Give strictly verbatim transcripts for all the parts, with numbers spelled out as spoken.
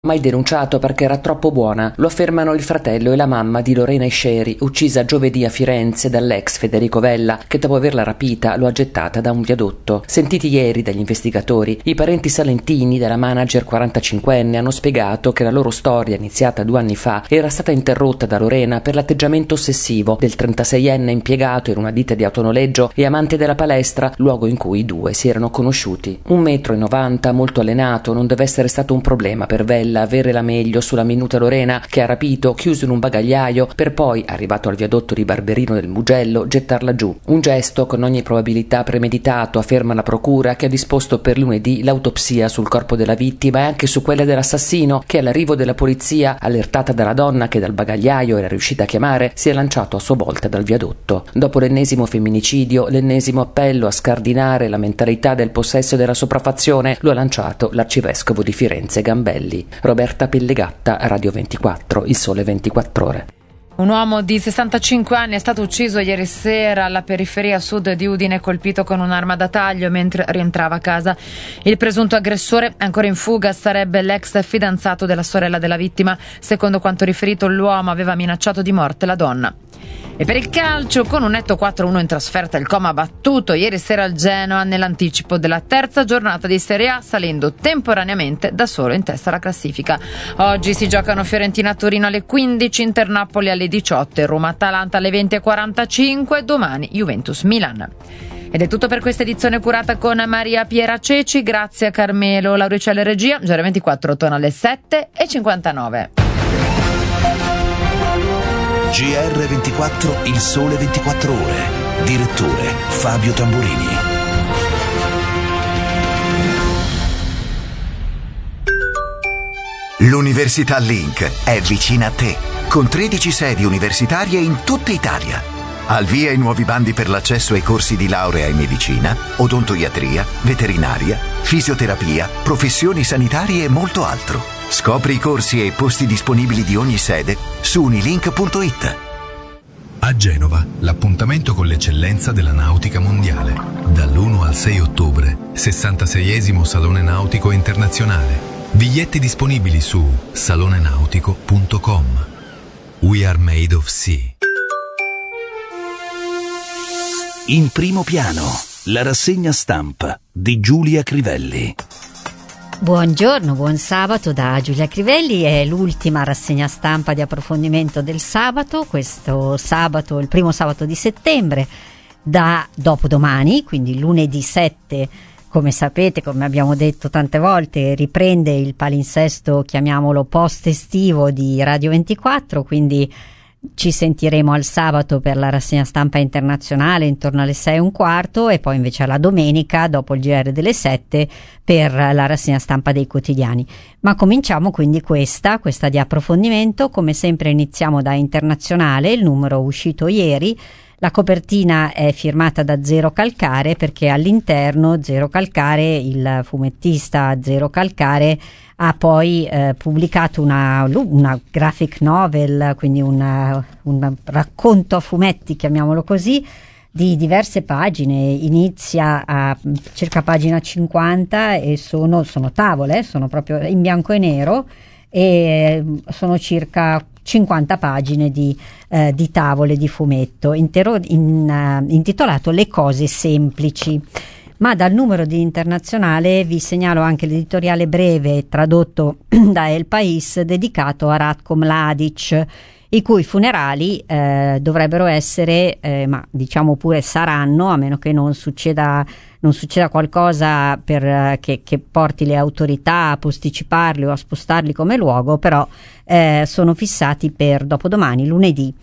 Mai denunciato perché era troppo buona, lo affermano il fratello e la mamma di Lorena Isceri, uccisa giovedì a Firenze dall'ex Federico Vella, che dopo averla rapita lo ha gettata da un viadotto. Sentiti ieri dagli investigatori, i parenti salentini della manager quarantacinquenne hanno spiegato che la loro storia, iniziata due anni fa, era stata interrotta da Lorena per l'atteggiamento ossessivo del trentaseienne impiegato in una ditta di autonoleggio e amante della palestra, luogo in cui i due si erano conosciuti. Un metro e novanta, molto allenato, non deve essere stato un problema per Vella avere la meglio sulla minuta Lorena, che ha rapito, chiuso in un bagagliaio, per poi, arrivato al viadotto di Barberino del Mugello, gettarla giù. Un gesto con ogni probabilità premeditato, afferma la procura, che ha disposto per lunedì l'autopsia sul corpo della vittima e anche su quella dell'assassino, che all'arrivo della polizia, allertata dalla donna che dal bagagliaio era riuscita a chiamare, si è lanciato a sua volta dal viadotto. Dopo l'ennesimo femminicidio, l'ennesimo appello a scardinare la mentalità del possesso e della sopraffazione, lo ha lanciato l'arcivescovo di Firenze Gambelli. Roberta Pellegatta, Radio ventiquattro, Il Sole ventiquattro Ore. Un uomo di sessantacinque anni è stato ucciso ieri sera alla periferia sud di Udine, colpito con un'arma da taglio mentre rientrava a casa. Il presunto aggressore è ancora in fuga, sarebbe l'ex fidanzato della sorella della vittima. Secondo quanto riferito, l'uomo aveva minacciato di morte la donna. E per il calcio, con un netto quattro a uno in trasferta, il Como ha battuto ieri sera il Genoa nell'anticipo della terza giornata di Serie A, salendo temporaneamente da solo in testa alla classifica. Oggi si giocano Fiorentina-Torino alle quindici, Inter-Napoli alle diciotto e Roma-Atalanta alle venti e quarantacinque, domani Juventus-Milan. Ed è tutto per questa edizione curata con Maria Piera Ceci, grazie a Carmelo Lauricella Regia. G R ventiquattro torna alle sette e cinquantanove. G R ventiquattro, Il Sole ventiquattro Ore. Direttore Fabio Tamburini. L'Università Link è vicina a te, con tredici sedi universitarie in tutta Italia. Al via i nuovi bandi per l'accesso ai corsi di laurea in medicina, odontoiatria, veterinaria, fisioterapia, professioni sanitarie e molto altro. Scopri i corsi e i posti disponibili di ogni sede su unilink punto it. A Genova, l'appuntamento con l'eccellenza della nautica mondiale. Dall'primo al sei ottobre, sessantaseiesimo Salone Nautico Internazionale. Biglietti disponibili su salonenautico punto com. We are made of sea. In primo piano, la rassegna stampa di Giulia Crivelli. Buongiorno, buon sabato da Giulia Crivelli. È l'ultima rassegna stampa di approfondimento del sabato, questo sabato, il primo sabato di settembre, da dopodomani, quindi lunedì sette, come sapete, come abbiamo detto tante volte, riprende il palinsesto, chiamiamolo post estivo, di Radio ventiquattro, quindi ci sentiremo al sabato per la rassegna stampa internazionale intorno alle sei e un quarto e poi invece alla domenica dopo il G R delle sette per la rassegna stampa dei quotidiani. Ma cominciamo quindi questa, questa di approfondimento. Come sempre iniziamo da internazionale, il numero uscito ieri. La copertina è firmata da Zero Calcare perché all'interno Zero Calcare, il fumettista Zero Calcare, ha poi eh, pubblicato una, una graphic novel, quindi una, un racconto a fumetti, chiamiamolo così, di diverse pagine. Inizia a circa pagina cinquanta e sono, sono tavole, sono proprio in bianco e nero e sono circa cinquanta pagine di, eh, di tavole di fumetto intero, in, uh, intitolato Le cose semplici. Ma dal numero di internazionale vi segnalo anche l'editoriale breve tradotto da El País dedicato a Ratko Mladic, i cui funerali eh, dovrebbero essere, eh, ma diciamo pure saranno, a meno che non succeda, non succeda qualcosa per, eh, che, che porti le autorità a posticiparli o a spostarli come luogo, però eh, sono fissati per dopodomani, lunedì.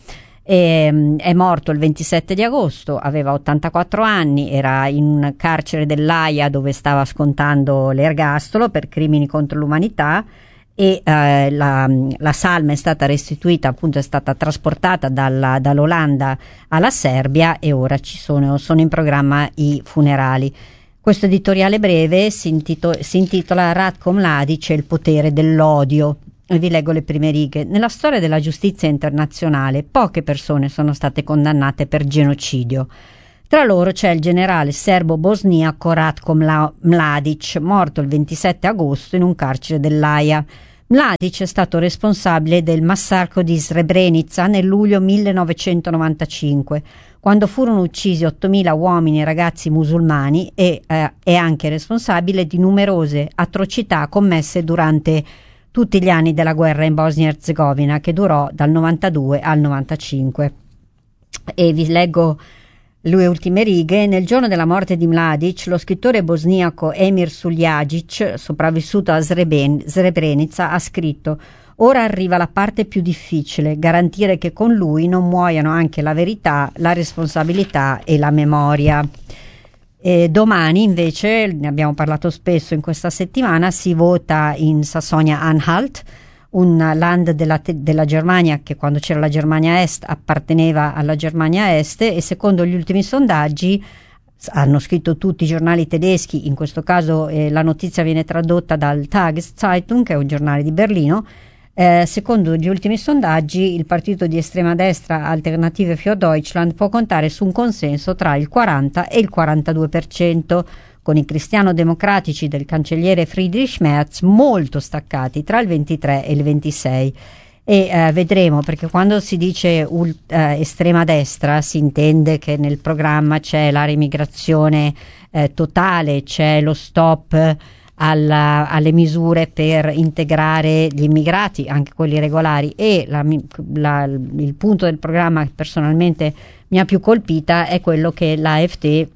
E, è morto il ventisette di agosto, aveva ottantaquattro anni, era in un carcere dell'Aia dove stava scontando l'ergastolo per crimini contro l'umanità e eh, la, la salma è stata restituita, appunto è stata trasportata dalla, dall'Olanda alla Serbia e ora ci sono, sono in programma i funerali. Questo editoriale breve si, intito, si intitola Ratko Mladic e il potere dell'odio. E vi leggo le prime righe. Nella storia della giustizia internazionale poche persone sono state condannate per genocidio. Tra loro c'è il generale serbo-bosniaco Ratko Mladic, morto il ventisette agosto in un carcere dell'Aia. Mladic è stato responsabile del massacro di Srebrenica nel luglio millenovecentonovantacinque, quando furono uccisi ottomila uomini e ragazzi musulmani, e eh, è anche responsabile di numerose atrocità commesse durante tutti gli anni della guerra in Bosnia-Erzegovina, che durò dal novantadue al novantacinque. E vi leggo le ultime righe. Nel giorno della morte di Mladic, lo scrittore bosniaco Emir Suljagic, sopravvissuto a Sreben- Srebrenica, ha scritto: «Ora arriva la parte più difficile, garantire che con lui non muoiano anche la verità, la responsabilità e la memoria». E domani invece, ne abbiamo parlato spesso in questa settimana, si vota in Sassonia-Anhalt, un land della, della Germania che quando c'era la Germania Est apparteneva alla Germania Est, e secondo gli ultimi sondaggi, hanno scritto tutti i giornali tedeschi, in questo caso eh, la notizia viene tradotta dal Tageszeitung, che è un giornale di Berlino, eh, secondo gli ultimi sondaggi il partito di estrema destra Alternative für Deutschland può contare su un consenso tra il quaranta e il quarantadue per cento, con i cristiano-democratici del cancelliere Friedrich Merz molto staccati tra il ventitré e il ventisei. E eh, vedremo, perché quando si dice ult- eh, estrema destra si intende che nel programma c'è la remigrazione eh, totale, c'è lo stop alla, alle misure per integrare gli immigrati, anche quelli regolari, e la, la, il punto del programma che personalmente mi ha più colpita è quello che l'A F D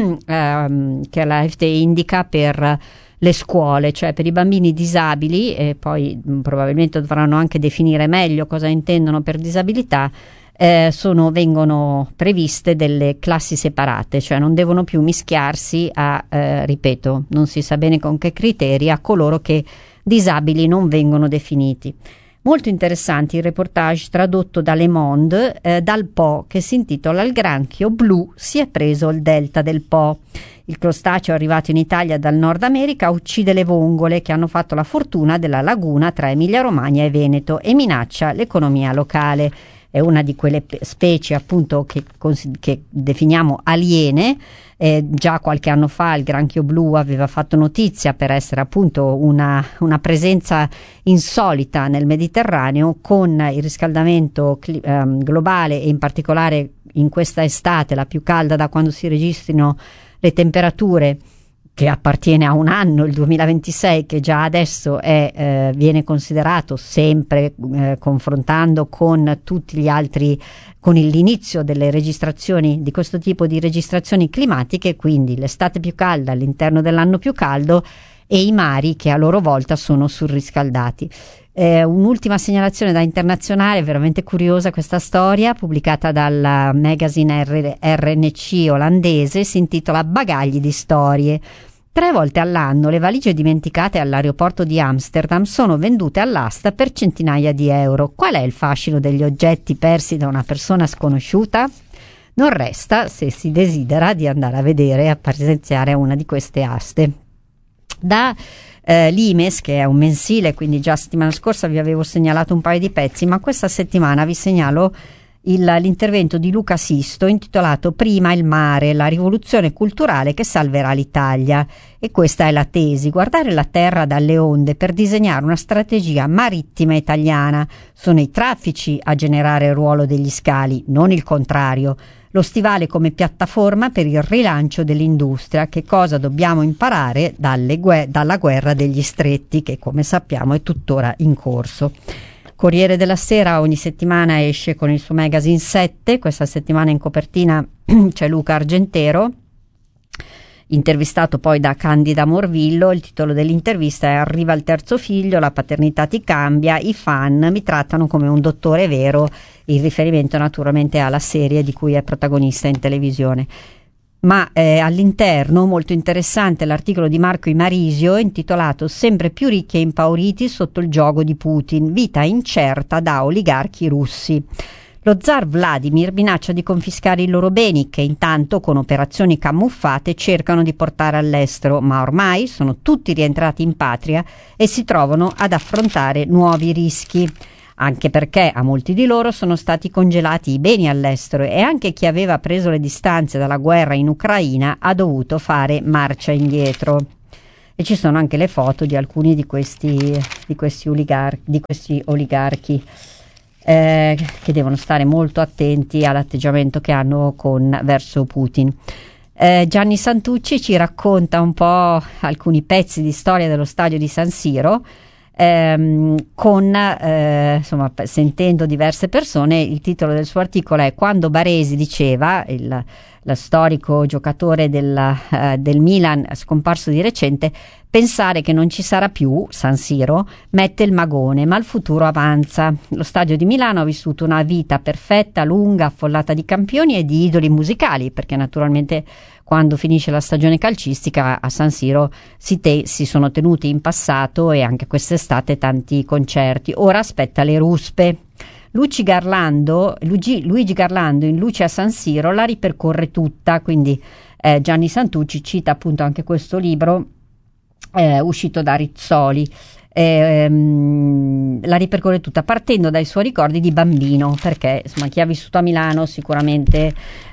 ehm, che l'A F D indica per le scuole, cioè per i bambini disabili, e poi mh, probabilmente dovranno anche definire meglio cosa intendono per disabilità. Eh, sono, vengono previste delle classi separate, cioè non devono più mischiarsi a, eh, ripeto, non si sa bene con che criteri, a coloro che disabili non vengono definiti. Molto interessanti il reportage tradotto da Le Monde eh, dal Po, che si intitola «Il granchio blu si è preso il delta del Po». Il crostaceo arrivato in Italia dal Nord America uccide le vongole che hanno fatto la fortuna della laguna tra Emilia-Romagna e Veneto e minaccia l'economia locale. È una di quelle specie appunto che, che definiamo aliene. Eh, già qualche anno fa il granchio blu aveva fatto notizia per essere appunto una, una presenza insolita nel Mediterraneo. Con il riscaldamento cli- ehm, globale, e in particolare in questa estate, la più calda da quando si registrino le temperature, che appartiene a un anno, il duemilaventisei, che già adesso è, eh, viene considerato, sempre eh, confrontando con tutti gli altri, con l'inizio delle registrazioni di questo tipo di registrazioni climatiche, quindi l'estate più calda all'interno dell'anno più caldo, e i mari che a loro volta sono surriscaldati. Eh, un'ultima segnalazione da internazionale, veramente curiosa questa storia, pubblicata dal magazine R- R N C olandese, si intitola «Bagagli di storie». Tre volte all'anno le valigie dimenticate all'aeroporto di Amsterdam sono vendute all'asta per centinaia di euro. Qual è il fascino degli oggetti persi da una persona sconosciuta? Non resta, se si desidera, di andare a vedere e a presenziare a una di queste aste. Da eh, l'Imes, che è un mensile, quindi già settimana scorsa vi avevo segnalato un paio di pezzi, ma questa settimana vi segnalo il, l'intervento di Luca Sisto intitolato «Prima il mare, la rivoluzione culturale che salverà l'Italia». E questa è la tesi: guardare la terra dalle onde per disegnare una strategia marittima italiana. Sono i traffici a generare il ruolo degli scali, non il contrario. Lo stivale come piattaforma per il rilancio dell'industria. Che cosa dobbiamo imparare dalle gue- dalla guerra degli stretti, che come sappiamo è tuttora in corso. Corriere della Sera ogni settimana esce con il suo magazine sette. Questa settimana in copertina c'è Luca Argentero, intervistato poi da Candida Morvillo. Il titolo dell'intervista è «Arriva il terzo figlio, la paternità ti cambia, i fan mi trattano come un dottore vero», il riferimento naturalmente alla serie di cui è protagonista in televisione. Ma eh, all'interno, molto interessante l'articolo di Marco Imarisio intitolato «Sempre più ricchi e impauriti sotto il gioco di Putin, vita incerta da oligarchi russi». Lo zar Vladimir minaccia di confiscare i loro beni, che intanto con operazioni camuffate cercano di portare all'estero, ma ormai sono tutti rientrati in patria e si trovano ad affrontare nuovi rischi, anche perché a molti di loro sono stati congelati i beni all'estero, e anche chi aveva preso le distanze dalla guerra in Ucraina ha dovuto fare marcia indietro. e ci sono anche le foto di alcuni di questi, di questi, oligar- di questi oligarchi eh, che devono stare molto attenti all'atteggiamento che hanno con, verso Putin. Eh, Gianni Santucci ci racconta un po' alcuni pezzi di storia dello stadio di San Siro, ehm, con eh, insomma, sentendo diverse persone. Il titolo del suo articolo è "Quando Baresi diceva", il lo storico giocatore del, uh, del Milan scomparso di recente, "pensare che non ci sarà più San Siro mette il magone, ma il futuro avanza. Lo stadio di Milano ha vissuto una vita perfetta, lunga, affollata di campioni e di idoli musicali, perché naturalmente quando finisce la stagione calcistica a San Siro si, te- si sono tenuti in passato e anche quest'estate tanti concerti. Ora aspetta le ruspe. Luigi Garlando, Luigi, Luigi Garlando in Luce a San Siro la ripercorre tutta", quindi eh, Gianni Santucci cita appunto anche questo libro eh, uscito da Rizzoli. Ehm, la ripercorre tutta partendo dai suoi ricordi di bambino, perché insomma chi ha vissuto a Milano sicuramente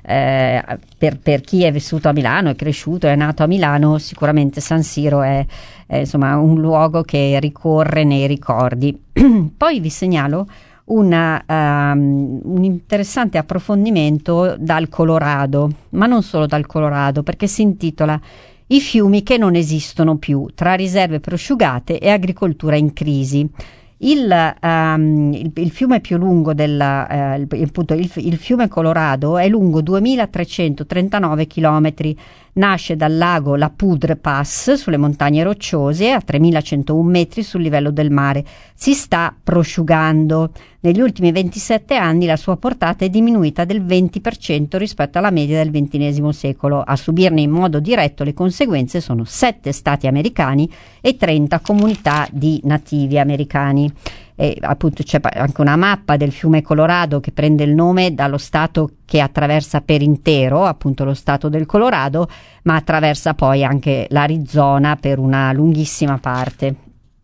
eh, per, per chi è vissuto a Milano, è cresciuto, è nato a Milano, sicuramente San Siro è, è insomma un luogo che ricorre nei ricordi. Poi vi segnalo Una, um, un interessante approfondimento dal Colorado, ma non solo dal Colorado, perché si intitola "I fiumi che non esistono più, tra riserve prosciugate e agricoltura in crisi". Il, um, il, il fiume più lungo del uh, il, appunto, il, il fiume Colorado è lungo duemilatrecentotrentanove chilometri, nasce dal lago La Poudre Pass sulle montagne rocciose a tremilacentouno metri sul livello del mare. Si sta prosciugando. Negli ultimi ventisette anni la sua portata è diminuita del venti per cento rispetto alla media del ventinesimo secolo. A subirne in modo diretto le conseguenze sono sette stati americani e trenta comunità di nativi americani. E appunto c'è anche una mappa del fiume Colorado che prende il nome dallo stato che attraversa per intero, appunto lo stato del Colorado, ma attraversa poi anche l'Arizona per una lunghissima parte.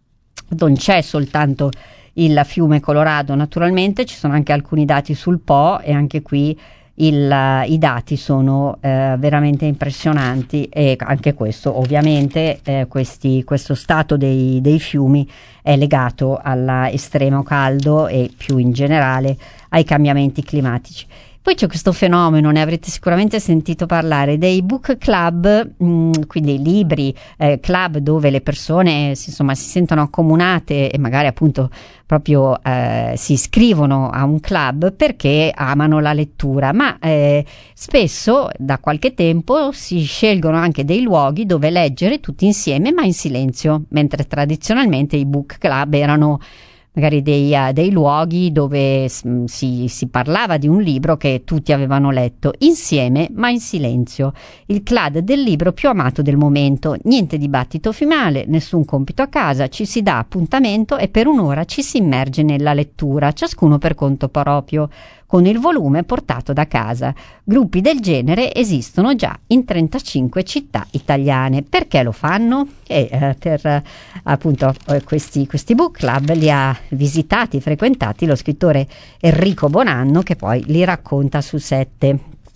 Non c'è soltanto il fiume Colorado, naturalmente ci sono anche alcuni dati sul Po, e anche qui il, i dati sono eh, veramente impressionanti, e anche questo ovviamente eh, questi, questo stato dei, dei fiumi è legato all'estremo caldo e più in generale ai cambiamenti climatici. Poi c'è questo fenomeno, ne avrete sicuramente sentito parlare, dei book club, mh, quindi libri, eh, club dove le persone si, insomma, si sentono accomunate e magari appunto proprio eh, si iscrivono a un club perché amano la lettura, ma eh, spesso da qualche tempo si scelgono anche dei luoghi dove leggere tutti insieme ma in silenzio, mentre tradizionalmente i book club erano magari dei, uh, dei luoghi dove s- si, si parlava di un libro che tutti avevano letto insieme ma in silenzio. Il club del libro più amato del momento, niente dibattito finale, nessun compito a casa, ci si dà appuntamento e per un'ora ci si immerge nella lettura, ciascuno per conto proprio, con il volume portato da casa. Gruppi del genere esistono già in trentacinque città italiane. Perché lo fanno? E, eh, per eh, appunto eh, questi, questi book club li ha visitati, frequentati lo scrittore Enrico Bonanno, che poi li racconta su Sette.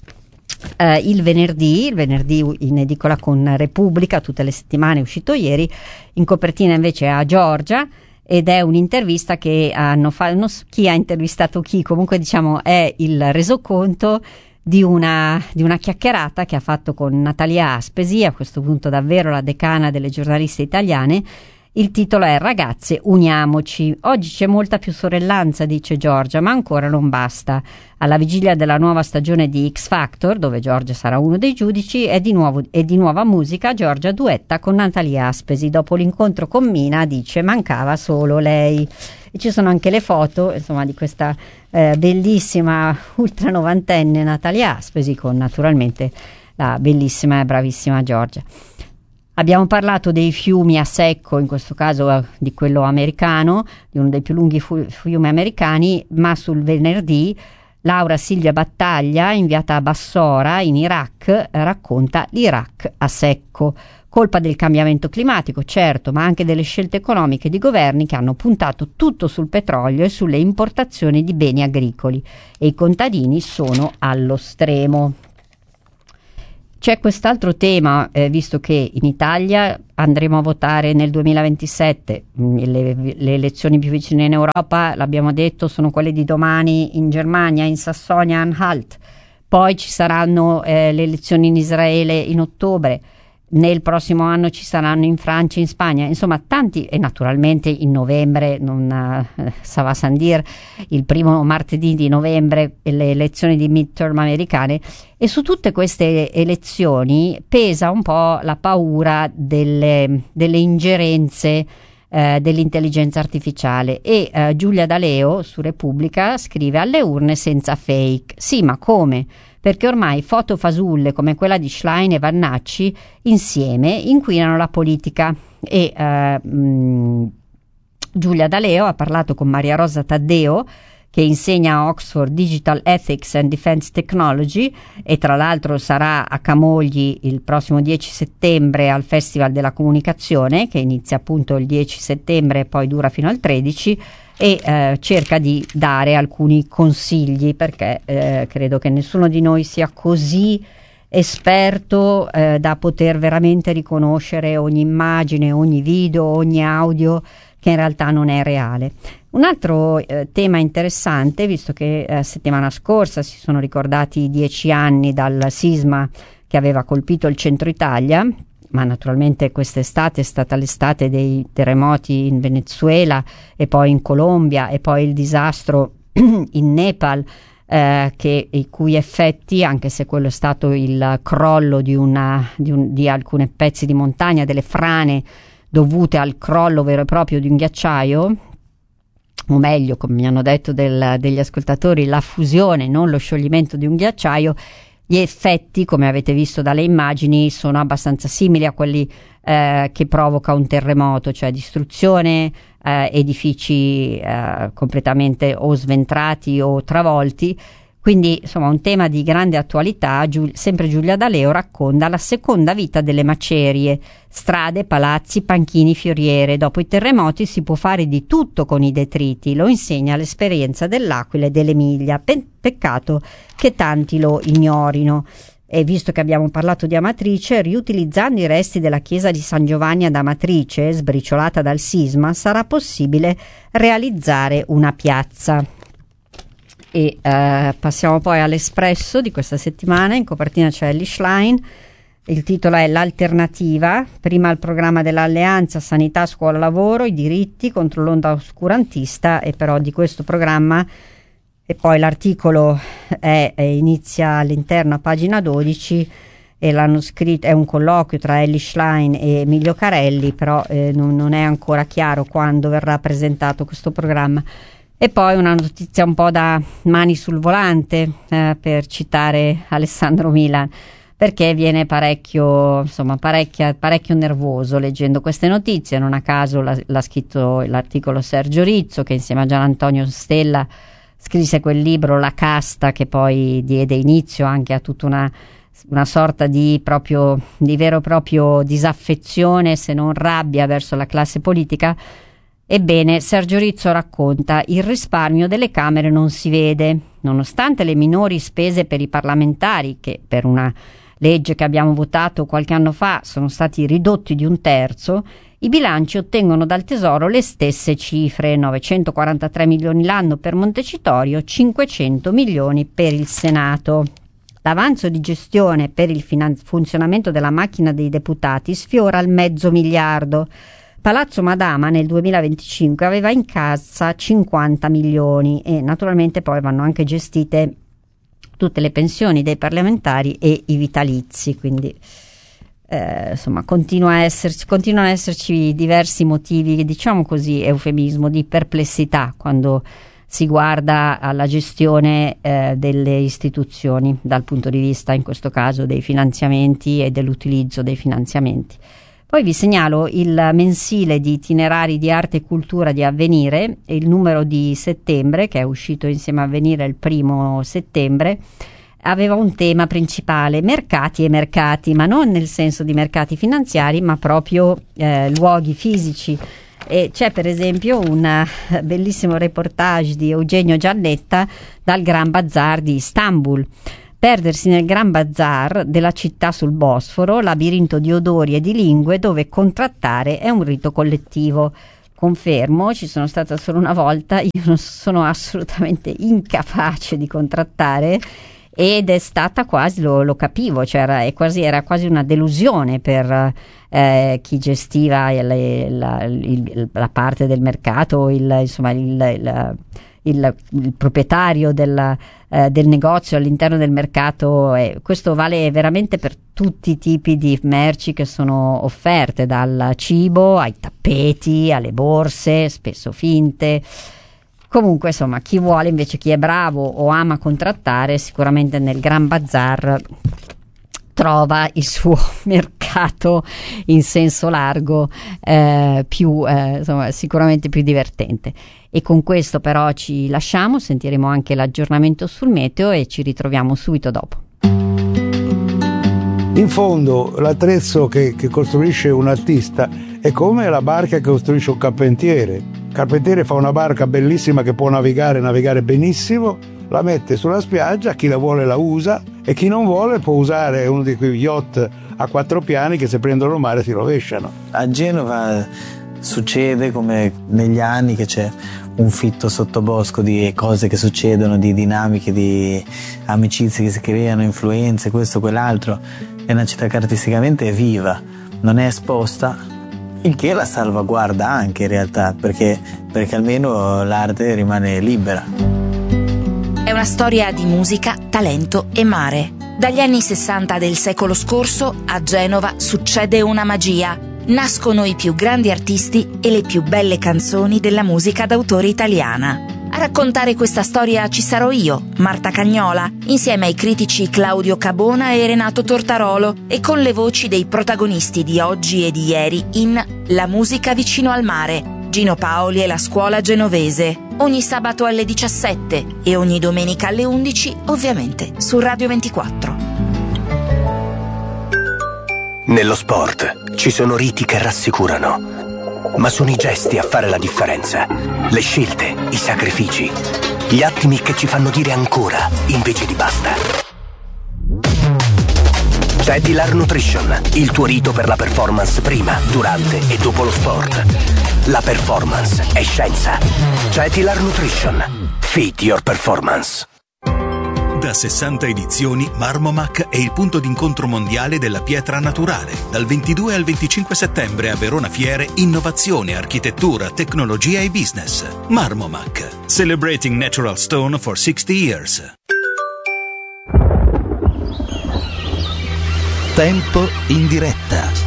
Uh, il venerdì, il venerdì in edicola con Repubblica, tutte le settimane, è uscito ieri, in copertina invece a Giorgia, ed è un'intervista che hanno fatto, non so chi ha intervistato chi, comunque diciamo è il resoconto di una, di una chiacchierata che ha fatto con Natalia Aspesi, a questo punto davvero la decana delle giornaliste italiane. Il titolo è "Ragazze, uniamoci". Oggi c'è molta più sorellanza, dice Giorgia, ma ancora non basta. Alla vigilia della nuova stagione di X Factor, dove Giorgia sarà uno dei giudici, e di, nuovo, e di nuova musica, Giorgia duetta con Natalia Aspesi. Dopo l'incontro con Mina, dice, mancava solo lei. E ci sono anche le foto, insomma, di questa eh, bellissima ultra novantenne Natalia Aspesi con naturalmente la bellissima e bravissima Giorgia. Abbiamo parlato dei fiumi a secco, in questo caso eh, di quello americano, di uno dei più lunghi fu- fiumi americani, ma sul venerdì Laura Silvia Battaglia, inviata a Bassora in Iraq, eh, racconta l'Iraq a secco. Colpa del cambiamento climatico, certo, ma anche delle scelte economiche di governi che hanno puntato tutto sul petrolio e sulle importazioni di beni agricoli, e i contadini sono allo stremo. C'è quest'altro tema, eh, visto che in Italia andremo a votare nel duemilaventisette, le, le elezioni più vicine in Europa, l'abbiamo detto, sono quelle di domani in Germania, in Sassonia-Anhalt, poi ci saranno eh, le elezioni in Israele in ottobre, nel prossimo anno ci saranno in Francia e in Spagna, insomma tanti, e naturalmente in novembre, non eh, ça va sans dire, il primo martedì di novembre le elezioni di midterm americane, e su tutte queste elezioni pesa un po' la paura delle, delle ingerenze eh, dell'intelligenza artificiale, e eh, Giulia D'Aleo su Repubblica scrive: alle urne senza fake. Sì, ma come? Perché ormai foto fasulle come quella di Schlein e Vannacci insieme inquinano la politica. E eh, mh, Giulia D'Aleo ha parlato con Maria Rosa Taddeo, che insegna a Oxford Digital Ethics and Defense Technology, e tra l'altro sarà a Camogli il prossimo dieci settembre al Festival della Comunicazione, che inizia appunto il dieci settembre e poi dura fino al tredici, e eh, cerca di dare alcuni consigli, perché eh, credo che nessuno di noi sia così esperto eh, da poter veramente riconoscere ogni immagine, ogni video, ogni audio che in realtà non è reale. Un altro eh, tema interessante, visto che eh, settimana scorsa si sono ricordati i dieci anni dal sisma che aveva colpito il centro Italia, ma naturalmente quest'estate è stata l'estate dei terremoti in Venezuela e poi in Colombia, e poi il disastro in Nepal, eh, che, i cui effetti, anche se quello è stato il crollo di, una, di, un, di alcuni pezzi di montagna, delle frane dovute al crollo vero e proprio di un ghiacciaio, o meglio, come mi hanno detto del, degli ascoltatori, la fusione, non lo scioglimento di un ghiacciaio, gli effetti, come avete visto dalle immagini, sono abbastanza simili a quelli eh, che provoca un terremoto, cioè distruzione, eh, edifici eh, completamente o sventrati o travolti. Quindi insomma un tema di grande attualità. Giul- sempre Giulia D'Aleo racconta la seconda vita delle macerie: strade, palazzi, panchini, fioriere. Dopo i terremoti si può fare di tutto con i detriti, lo insegna l'esperienza dell'Aquila e dell'Emilia. Pe- peccato che tanti lo ignorino. E visto che abbiamo parlato di Amatrice, riutilizzando i resti della chiesa di San Giovanni ad Amatrice, sbriciolata dal sisma, sarà possibile realizzare una piazza. E eh, passiamo poi all'Espresso di questa settimana. In copertina c'è Elly Schlein, il titolo è L'alternativa, prima il programma dell'Alleanza Sanità Scuola Lavoro, i diritti contro l'onda oscurantista, e però di questo programma, e poi l'articolo è, è, inizia all'interno a pagina dodici, e l'hanno scritto, è un colloquio tra Elly Schlein e Emilio Carelli, però eh, non, non è ancora chiaro quando verrà presentato questo programma. E poi una notizia un po' da mani sul volante, eh, per citare Alessandro Milan, perché viene parecchio, insomma, parecchia, parecchio nervoso leggendo queste notizie. Non a caso l'ha, l'ha scritto l'articolo Sergio Rizzo, che insieme a Gian Antonio Stella scrisse quel libro La casta, che poi diede inizio anche a tutta una, una sorta di proprio di vero e proprio disaffezione, se non rabbia, verso la classe politica. Ebbene, Sergio Rizzo racconta: il risparmio delle Camere non si vede. Nonostante le minori spese per i parlamentari, che per una legge che abbiamo votato qualche anno fa sono stati ridotti di un terzo, i bilanci ottengono dal Tesoro le stesse cifre: novecentoquarantatré milioni l'anno per Montecitorio, cinquecento milioni per il Senato. L'avanzo di gestione per il finan- funzionamento della macchina dei deputati sfiora il mezzo miliardo. Palazzo Madama nel duemilaventicinque aveva in cassa cinquanta milioni, e naturalmente poi vanno anche gestite tutte le pensioni dei parlamentari e i vitalizi, quindi eh, insomma continua a esserci, continuano a esserci diversi motivi, diciamo così, eufemismo, di perplessità quando si guarda alla gestione eh, delle istituzioni dal punto di vista, in questo caso, dei finanziamenti e dell'utilizzo dei finanziamenti. Poi vi segnalo il mensile di itinerari di arte e cultura di Avvenire, il numero di settembre, che è uscito insieme a Avvenire il primo settembre, aveva un tema principale: mercati e mercati, ma non nel senso di mercati finanziari, ma proprio eh, luoghi fisici. E c'è per esempio un bellissimo reportage di Eugenio Giannetta dal Gran Bazar di Istanbul. perdersi nel Gran Bazar della città sul Bosforo, labirinto di odori e di lingue dove contrattare è un rito collettivo. Confermo, ci sono stata solo una volta, io non sono assolutamente incapace di contrattare ed è stata quasi, lo, lo capivo, cioè era, è quasi, era quasi una delusione per eh, chi gestiva il, la, il, la parte del mercato, il, insomma il, il, il, il proprietario del, eh, del negozio all'interno del mercato. Eh, questo vale veramente per tutti i tipi di merci che sono offerte, dal cibo ai tappeti, alle borse, spesso finte. Comunque, insomma, chi vuole, invece chi è bravo o ama contrattare, sicuramente nel Gran Bazar trova il suo mercato in senso largo, eh, più eh, insomma, sicuramente più divertente. E con questo però ci lasciamo, sentiremo anche l'aggiornamento sul meteo e ci ritroviamo subito dopo. In fondo l'attrezzo che, che costruisce un artista è come la barca che costruisce un carpentiere. Il carpentiere fa una barca bellissima che può navigare, navigare benissimo, la mette sulla spiaggia, chi la vuole la usa e chi non vuole può usare uno di quei yacht a quattro piani che se prendono il mare si rovesciano. A Genova succede come negli anni che c'è un fitto sottobosco di cose che succedono, di dinamiche, di amicizie che si creano, influenze, questo, quell'altro. È una città che artisticamente è viva, non è esposta, il che la salvaguarda anche in realtà, perché, perché almeno l'arte rimane libera. È una storia di musica, talento e mare. Dagli anni sessanta del secolo scorso a Genova succede una magia. Nascono i più grandi artisti e le più belle canzoni della musica d'autore italiana. A raccontare questa storia ci sarò io, Marta Cagnola, insieme ai critici Claudio Cabona e Renato Tortarolo e con le voci dei protagonisti di oggi e di ieri in La musica vicino al mare, Gino Paoli e la scuola genovese. Ogni sabato alle diciassette e ogni domenica alle undici, ovviamente su Radio ventiquattro. Nello sport ci sono riti che rassicurano, ma sono i gesti a fare la differenza. Le scelte, i sacrifici, gli attimi che ci fanno dire ancora invece di basta. Cetilar Nutrition, il tuo rito per la performance prima, durante e dopo lo sport. La performance è scienza. Cetilar Nutrition. Feed your performance. Da sessanta edizioni, Marmomac è il punto d'incontro mondiale della pietra naturale. Dal ventidue al venticinque settembre a Verona Fiere, innovazione, architettura, tecnologia e business. Marmomac, celebrating natural stone for sixty years. Tempo in diretta.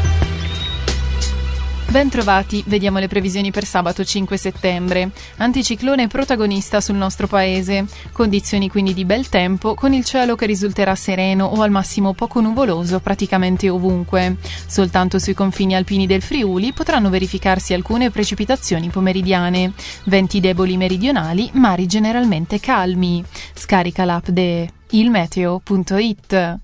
Ben trovati, vediamo le previsioni per sabato cinque settembre. Anticiclone protagonista sul nostro paese. Condizioni quindi di bel tempo, con il cielo che risulterà sereno o al massimo poco nuvoloso praticamente ovunque. Soltanto sui confini alpini del Friuli potranno verificarsi alcune precipitazioni pomeridiane. Venti deboli meridionali, mari generalmente calmi. Scarica l'app de ilmeteo punto it.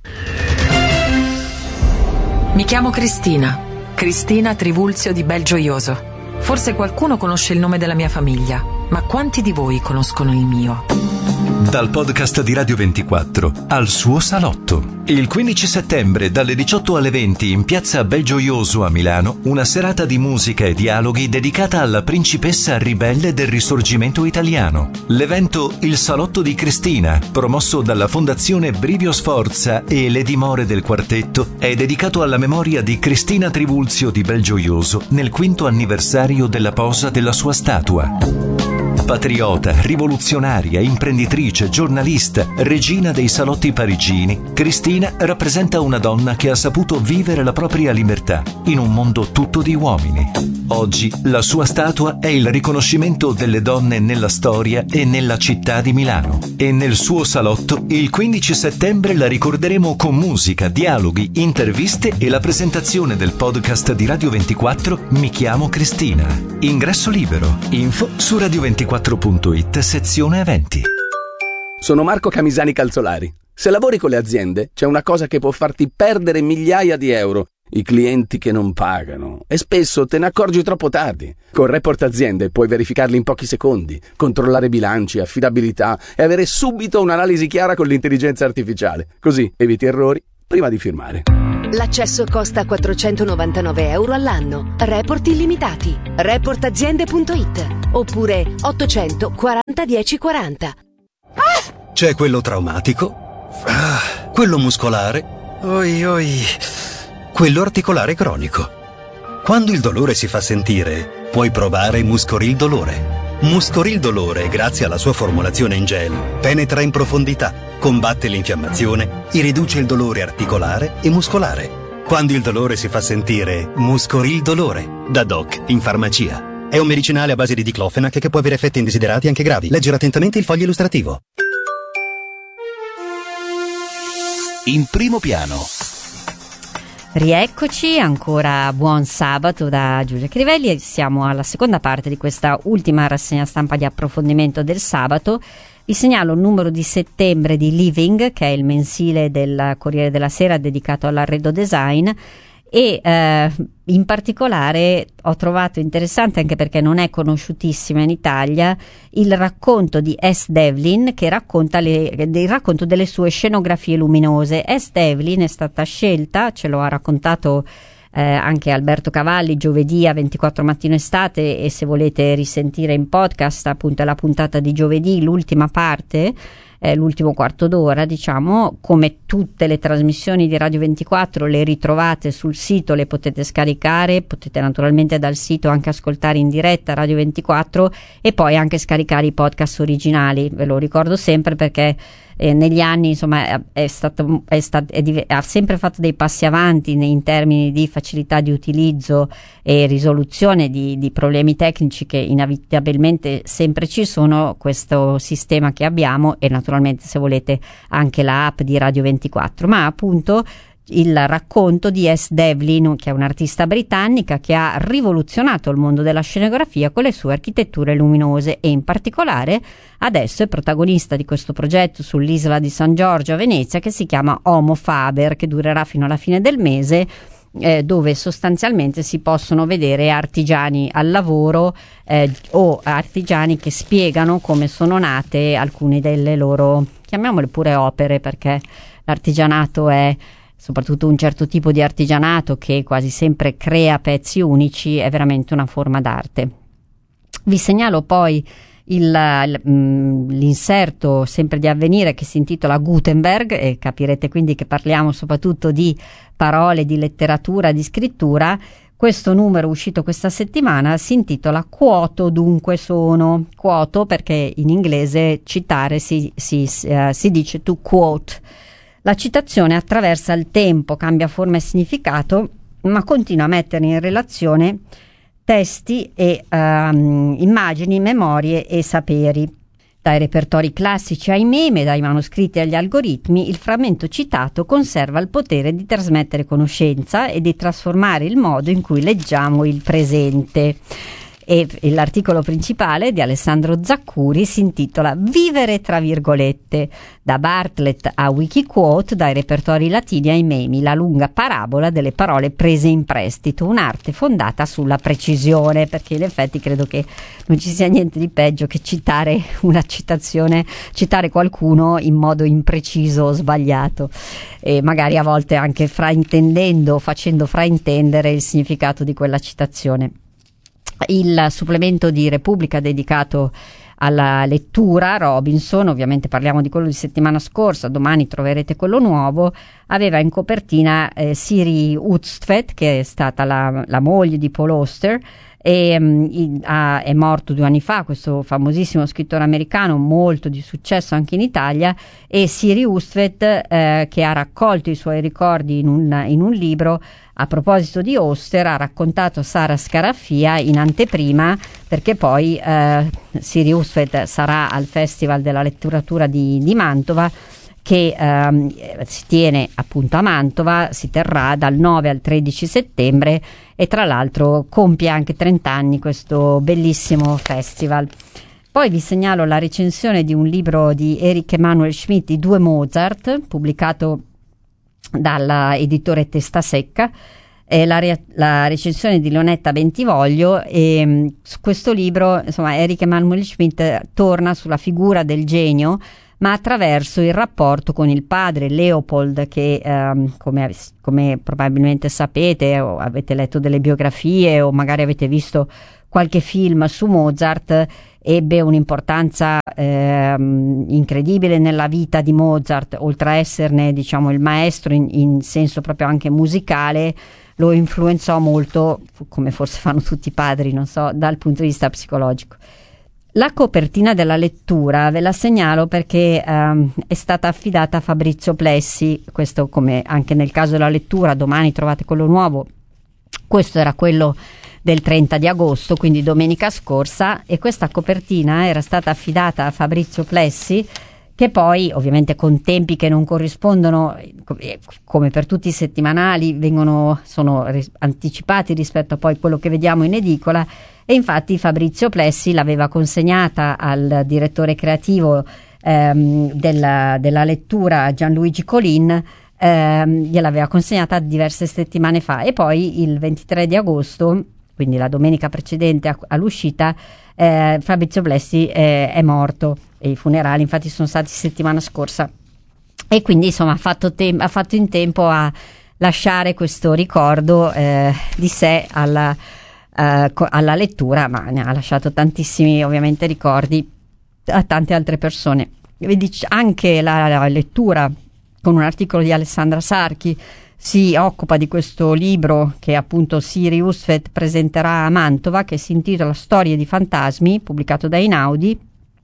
Mi chiamo Cristina. Cristina Trivulzio di Belgioioso. Forse qualcuno conosce il nome della mia famiglia, ma quanti di voi conoscono il mio? Dal podcast di Radio ventiquattro al suo salotto. Il quindici settembre dalle diciotto alle venti in piazza Belgioioso a Milano, una serata di musica e dialoghi dedicata alla principessa ribelle del risorgimento italiano. L'evento Il Salotto di Cristina, promosso dalla Fondazione Brivio Sforza e le dimore del quartetto, è dedicato alla memoria di Cristina Trivulzio di Belgioioso nel quinto anniversario della posa della sua statua. Patriota, rivoluzionaria, imprenditrice, giornalista, regina dei salotti parigini, Cristina rappresenta una donna che ha saputo vivere la propria libertà in un mondo tutto di uomini. Oggi la sua statua è il riconoscimento delle donne nella storia e nella città di Milano. E nel suo salotto il quindici settembre la ricorderemo con musica, dialoghi, interviste e la presentazione del podcast di Radio ventiquattro Mi chiamo Cristina. Ingresso libero. Info su radio ventiquattro punto it, sezione eventi. Sono Marco Camisani Calzolari. Se lavori con le aziende, c'è una cosa che può farti perdere migliaia di euro i clienti che non pagano e spesso te ne accorgi troppo tardi. Con Report Aziende puoi verificarli in pochi secondi, controllare bilanci, affidabilità e avere subito un'analisi chiara con l'intelligenza artificiale. Così eviti errori prima di firmare. L'accesso costa quattrocentonovantanove euro all'anno. Report illimitati. report aziende punto it oppure ottocento quaranta dieci quaranta. C'è quello traumatico, ah, quello muscolare, oi oi, quello articolare cronico. Quando il dolore si fa sentire, puoi provare Muscoril Dolore. Muscoril Dolore, grazie alla sua formulazione in gel, penetra in profondità, combatte l'infiammazione e riduce il dolore articolare e muscolare. Quando il dolore si fa sentire, Muscoril Dolore, da Doc in farmacia. È un medicinale a base di diclofenac che può avere effetti indesiderati anche gravi. Leggere attentamente il foglio illustrativo. In primo piano. Rieccoci, ancora buon sabato da Giulia Crivelli e siamo alla seconda parte di questa ultima rassegna stampa di approfondimento del sabato. Vi segnalo il numero di settembre di Living, che è il mensile del Corriere della Sera dedicato all'arredo design, e eh, in particolare ho trovato interessante, anche perché non è conosciutissima in Italia, il racconto di S. Devlin, che racconta le, il racconto delle sue scenografie luminose. S. Devlin è stata scelta, ce lo ha raccontato eh, anche Alberto Cavalli giovedì a ventiquattro Mattino Estate, e se volete risentire in podcast appunto è la puntata di giovedì, l'ultima parte, eh, l'ultimo quarto d'ora, diciamo. Come tutte le trasmissioni di Radio ventiquattro le ritrovate sul sito, le potete scaricare, potete naturalmente dal sito anche ascoltare in diretta Radio ventiquattro e poi anche scaricare i podcast originali. Ve lo ricordo sempre perché eh, negli anni insomma è, è stato, è stato, è div- ha sempre fatto dei passi avanti in termini di facilità di utilizzo e risoluzione di, di problemi tecnici che inevitabilmente sempre ci sono, questo sistema che abbiamo, e naturalmente se volete anche la app di Radio ventiquattro. Ma appunto il racconto di S. Devlin, che è un'artista britannica che ha rivoluzionato il mondo della scenografia con le sue architetture luminose, e in particolare adesso è protagonista di questo progetto sull'isola di San Giorgio a Venezia che si chiama Homo Faber, che durerà fino alla fine del mese, eh, dove sostanzialmente si possono vedere artigiani al lavoro eh, o artigiani che spiegano come sono nate alcune delle loro, chiamiamole pure opere, perché l'artigianato è soprattutto un certo tipo di artigianato che quasi sempre crea pezzi unici, è veramente una forma d'arte. Vi segnalo poi il, l'inserto sempre di Avvenire che si intitola Gutenberg, e capirete quindi che parliamo soprattutto di parole, di letteratura, di scrittura. Questo numero uscito questa settimana si intitola Quoto dunque sono. Quoto perché in inglese citare si, si, uh, si dice to quote. La citazione attraversa il tempo, cambia forma e significato, ma continua a mettere in relazione testi e um, immagini, memorie e saperi. Dai repertori classici ai meme, dai manoscritti agli algoritmi, il frammento citato conserva il potere di trasmettere conoscenza e di trasformare il modo in cui leggiamo il presente. E l'articolo principale di Alessandro Zaccuri si intitola Vivere tra virgolette, da Bartlett a Wikiquote, dai repertori latini ai memi, la lunga parabola delle parole prese in prestito, un'arte fondata sulla precisione, perché in effetti credo che non ci sia niente di peggio che citare una citazione, citare qualcuno in modo impreciso o sbagliato, e magari a volte anche fraintendendo, facendo fraintendere il significato di quella citazione. Il supplemento di Repubblica dedicato alla lettura, Robinson, ovviamente parliamo di quello di settimana scorsa, domani troverete quello nuovo, aveva in copertina eh, Siri Hustvedt, che è stata la, la moglie di Paul Auster, e um, ha, è morto due anni fa, questo famosissimo scrittore americano, molto di successo anche in Italia, e Siri Hustvedt eh, che ha raccolto i suoi ricordi in un, in un libro. A proposito di Auster, ha raccontato Sara Scaraffia in anteprima, perché poi eh, Siri Hustvedt sarà al Festival della Letteratura di, di Mantova, che ehm, si tiene appunto a Mantova, si terrà dal nove al tredici settembre, e tra l'altro compie anche trenta anni questo bellissimo festival. Poi vi segnalo la recensione di un libro di Erich Emanuel Schmidt, I due Mozart, pubblicato dall'editore Testa Secca. è la, re- la recensione di Leonetta Bentivoglio, e mh, su questo libro insomma Erich Emanuel Schmidt torna sulla figura del genio, ma attraverso il rapporto con il padre Leopold, che ehm, come, come probabilmente sapete o avete letto delle biografie o magari avete visto qualche film su Mozart, ebbe un'importanza ehm, incredibile nella vita di Mozart, oltre a esserne diciamo il maestro in, in senso proprio anche musicale, lo influenzò molto, come forse fanno tutti i padri, non so, dal punto di vista psicologico. La copertina della lettura ve la segnalo perché ehm, è stata affidata a Fabrizio Plessi, questo come anche nel caso della lettura, domani trovate quello nuovo, questo era quello del trenta di agosto, quindi domenica scorsa, e questa copertina era stata affidata a Fabrizio Plessi, che poi ovviamente con tempi che non corrispondono, come per tutti i settimanali, vengono, sono ris- anticipati rispetto a poi quello che vediamo in edicola, e infatti Fabrizio Plessi l'aveva consegnata al direttore creativo ehm, della, della lettura, Gianluigi Colin, ehm, gliel'aveva consegnata diverse settimane fa, e poi il ventitré di agosto, quindi la domenica precedente a, all'uscita, eh, Fabrizio Plessi eh, è morto, e i funerali infatti sono stati settimana scorsa, e quindi insomma ha fatto, te- ha fatto in tempo a lasciare questo ricordo eh, di sé alla, eh, co- alla lettura, ma ne ha lasciato tantissimi ovviamente ricordi a tante altre persone. Vedi, anche la, la lettura con un articolo di Alessandra Sarchi si occupa di questo libro che appunto Siri Hustvedt presenterà a Mantova, che si intitola Storie di fantasmi, pubblicato da Einaudi.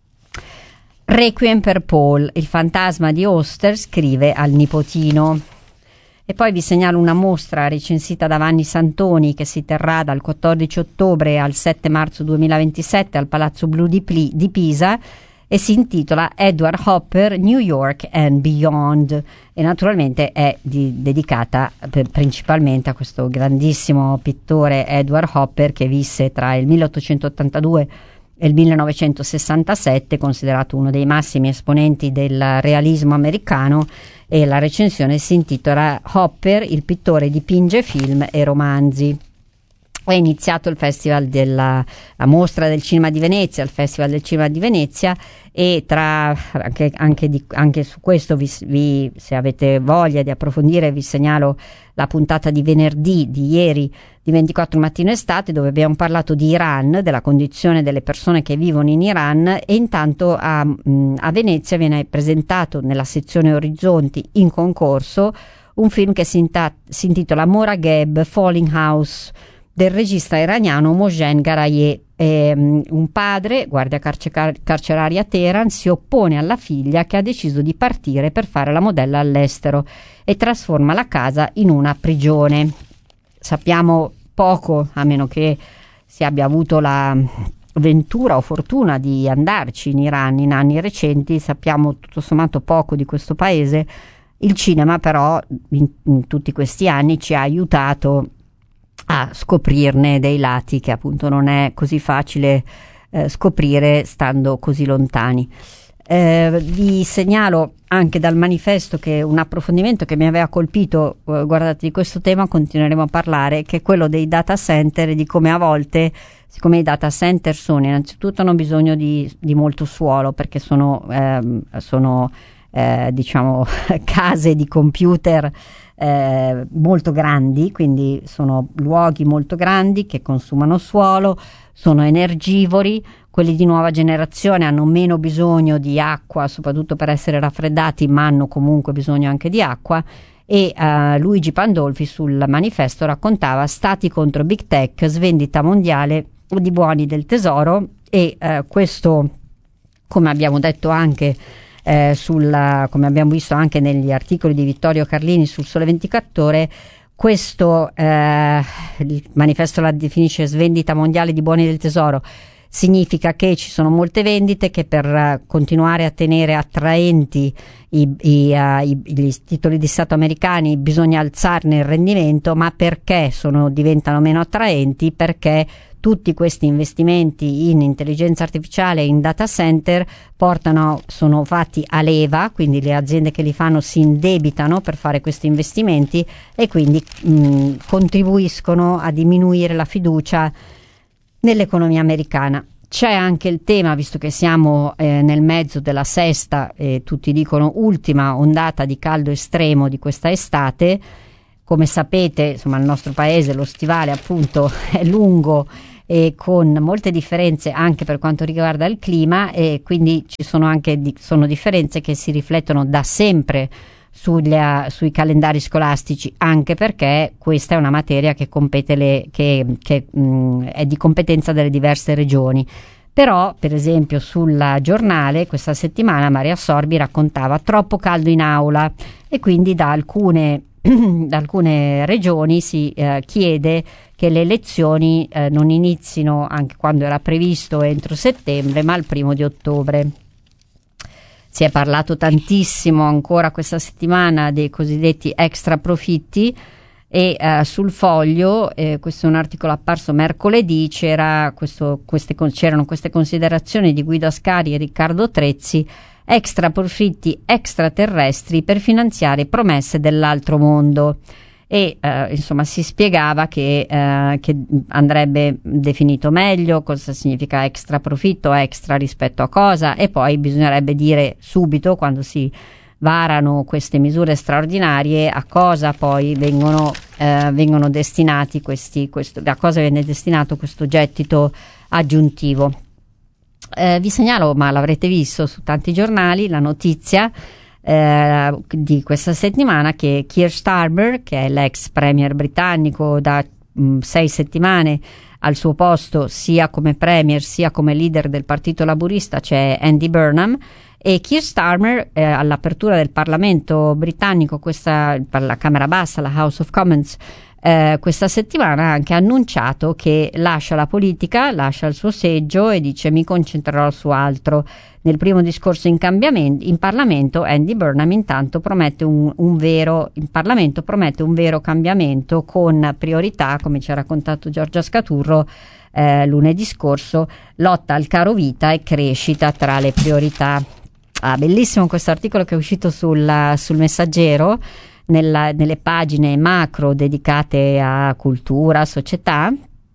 Requiem per Paul, il fantasma di Oster, scrive al nipotino. E poi vi segnalo una mostra recensita da Vanni Santoni che si terrà dal quattordici ottobre al sette marzo duemilaventisette al Palazzo Blu di, Pli, di Pisa, e si intitola Edward Hopper, New York and Beyond, e naturalmente è di, dedicata per, principalmente a questo grandissimo pittore Edward Hopper, che visse tra il milleottocentottantadue e il millenovecentosessantasette, considerato uno dei massimi esponenti del realismo americano, e la recensione si intitola Hopper, il pittore dipinge film e romanzi. È iniziato il festival della la mostra del cinema di Venezia, il festival del cinema di Venezia, e tra anche, anche, di, anche su questo vi, vi, se avete voglia di approfondire, vi segnalo la puntata di venerdì di ieri di ventiquattro Mattino Estate, dove abbiamo parlato di Iran, della condizione delle persone che vivono in Iran, e intanto a, a Venezia viene presentato nella sezione Orizzonti in concorso un film che si, inta, si intitola Morageb Falling House, del regista iraniano Mohsen Garayeh. Eh, un padre, guardia carcer- carceraria a Teheran, si oppone alla figlia che ha deciso di partire per fare la modella all'estero e trasforma la casa in una prigione. Sappiamo poco, a meno che si abbia avuto la ventura o fortuna di andarci in Iran in anni recenti, sappiamo tutto sommato poco di questo paese. Il cinema però in, in tutti questi anni ci ha aiutato a scoprirne dei lati che appunto non è così facile eh, scoprire stando così lontani. Eh, vi segnalo anche dal manifesto che un approfondimento che mi aveva colpito, eh, guardate, di questo tema continueremo a parlare, che è quello dei data center e di come a volte, siccome i data center sono innanzitutto hanno bisogno di, di molto suolo, perché sono, eh, sono eh, diciamo case di computer Eh, molto grandi, quindi sono luoghi molto grandi che consumano suolo, sono energivori. Quelli di nuova generazione hanno meno bisogno di acqua, soprattutto per essere raffreddati, ma hanno comunque bisogno anche di acqua. E eh, Luigi Pandolfi sul manifesto raccontava stati contro Big Tech, svendita mondiale di buoni del tesoro, e eh, questo, come abbiamo detto anche Eh, sulla, come abbiamo visto anche negli articoli di Vittorio Carlini sul Sole ventiquattro Ore, questo eh, il manifesto la definisce svendita mondiale di buoni del tesoro. Significa che ci sono molte vendite, che per uh, continuare a tenere attraenti i, i, uh, i, gli titoli di Stato americani bisogna alzarne il rendimento, ma perché sono, diventano meno attraenti? Perché tutti questi investimenti in intelligenza artificiale e in data center portano, sono fatti a leva, quindi le aziende che li fanno si indebitano per fare questi investimenti e quindi mh, contribuiscono a diminuire la fiducia nell'economia americana. C'è anche il tema, visto che siamo eh, nel mezzo della sesta e eh, tutti dicono ultima ondata di caldo estremo di questa estate. Come sapete, insomma, il nostro paese, lo stivale appunto è lungo e con molte differenze anche per quanto riguarda il clima, e quindi ci sono anche di, sono differenze che si riflettono da sempre sugli, uh, sui calendari scolastici, anche perché questa è una materia che compete le, che, che mh, è di competenza delle diverse regioni. Però, per esempio, sul giornale questa settimana Maria Sorbi raccontava troppo caldo in aula e quindi da alcune, da alcune regioni si eh, chiede che le lezioni eh, non inizino, anche quando era previsto entro settembre, ma il primo di ottobre. Si è parlato tantissimo ancora questa settimana dei cosiddetti extra profitti e eh, sul Foglio, eh, questo è un articolo apparso mercoledì, c'era questo, queste, c'erano queste considerazioni di Guido Ascari e Riccardo Trezzi: extra profitti extraterrestri per finanziare promesse dell'altro mondo. E eh, insomma si spiegava che, eh, che andrebbe definito meglio cosa significa extra profitto, extra rispetto a cosa, e poi bisognerebbe dire subito, quando si varano queste misure straordinarie, a cosa poi vengono, eh, vengono destinati questi, questo, a cosa viene destinato questo gettito aggiuntivo. Eh, vi segnalo, ma l'avrete visto su tanti giornali, la notizia Eh, di questa settimana che Keir Starmer, che è l'ex premier britannico da mh, sei settimane al suo posto sia come premier sia come leader del Partito Laburista, c'è Andy Burnham, e Keir Starmer eh, all'apertura del Parlamento britannico, questa, la Camera Bassa, la House of Commons, eh, questa settimana ha anche annunciato che lascia la politica, lascia il suo seggio e dice: mi concentrerò su altro. Nel primo discorso in, in Parlamento, Andy Burnham intanto promette un, un vero, in Parlamento promette un vero cambiamento con priorità, come ci ha raccontato Giorgia Scaturro eh, lunedì scorso, lotta al caro vita e crescita tra le priorità. Ah, bellissimo questo articolo che è uscito sul, sul Messaggero, nella, nelle pagine macro dedicate a cultura, società.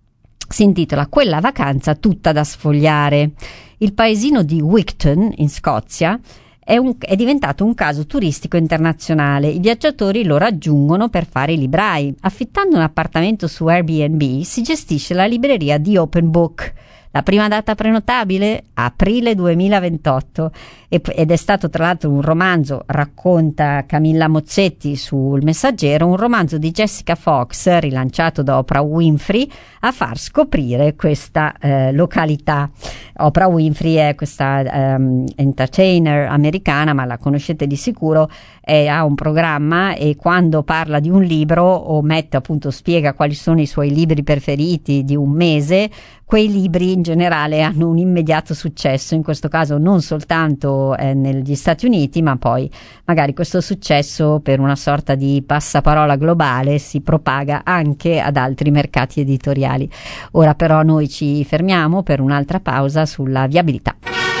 Si intitola Quella vacanza tutta da sfogliare. Il paesino di Wigton, in Scozia, è, un, è diventato un caso turistico internazionale. I viaggiatori lo raggiungono per fare i librai. Affittando un appartamento su Airbnb si gestisce la libreria di Open Book. La prima data prenotabile? Aprile duemilaventotto. Ed è stato tra l'altro un romanzo, racconta Camilla Mozzetti sul Messaggero, un romanzo di Jessica Fox, rilanciato da Oprah Winfrey, a far scoprire questa eh, località. Oprah Winfrey è questa um, entertainer americana, ma la conoscete di sicuro, è, ha un programma e quando parla di un libro o mette appunto, spiega quali sono i suoi libri preferiti di un mese, quei libri in generale hanno un immediato successo, in questo caso non soltanto eh, negli Stati Uniti, ma poi magari questo successo, per una sorta di passaparola globale, si propaga anche ad altri mercati editoriali. Ora però noi ci fermiamo per un'altra pausa sulla viabilità.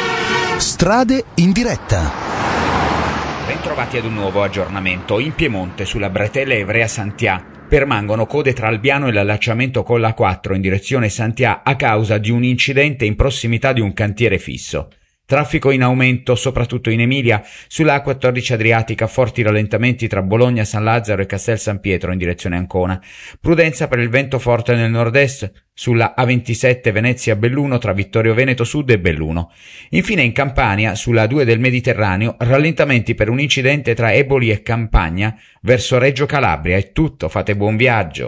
Strade in diretta. Bentrovati ad un nuovo aggiornamento. In Piemonte, sulla bretella Ivrea-Santià, permangono code tra Albiano e l'allacciamento con la quattro in direzione Santià a causa di un incidente in prossimità di un cantiere fisso. Traffico in aumento soprattutto in Emilia, sulla A quattordici Adriatica, forti rallentamenti tra Bologna, San Lazzaro e Castel San Pietro in direzione Ancona. Prudenza per il vento forte nel nord-est, sulla A ventisette Venezia-Belluno tra Vittorio Veneto Sud e Belluno. Infine in Campania, sulla A due del Mediterraneo, rallentamenti per un incidente tra Eboli e Campagna verso Reggio Calabria. È tutto, fate buon viaggio.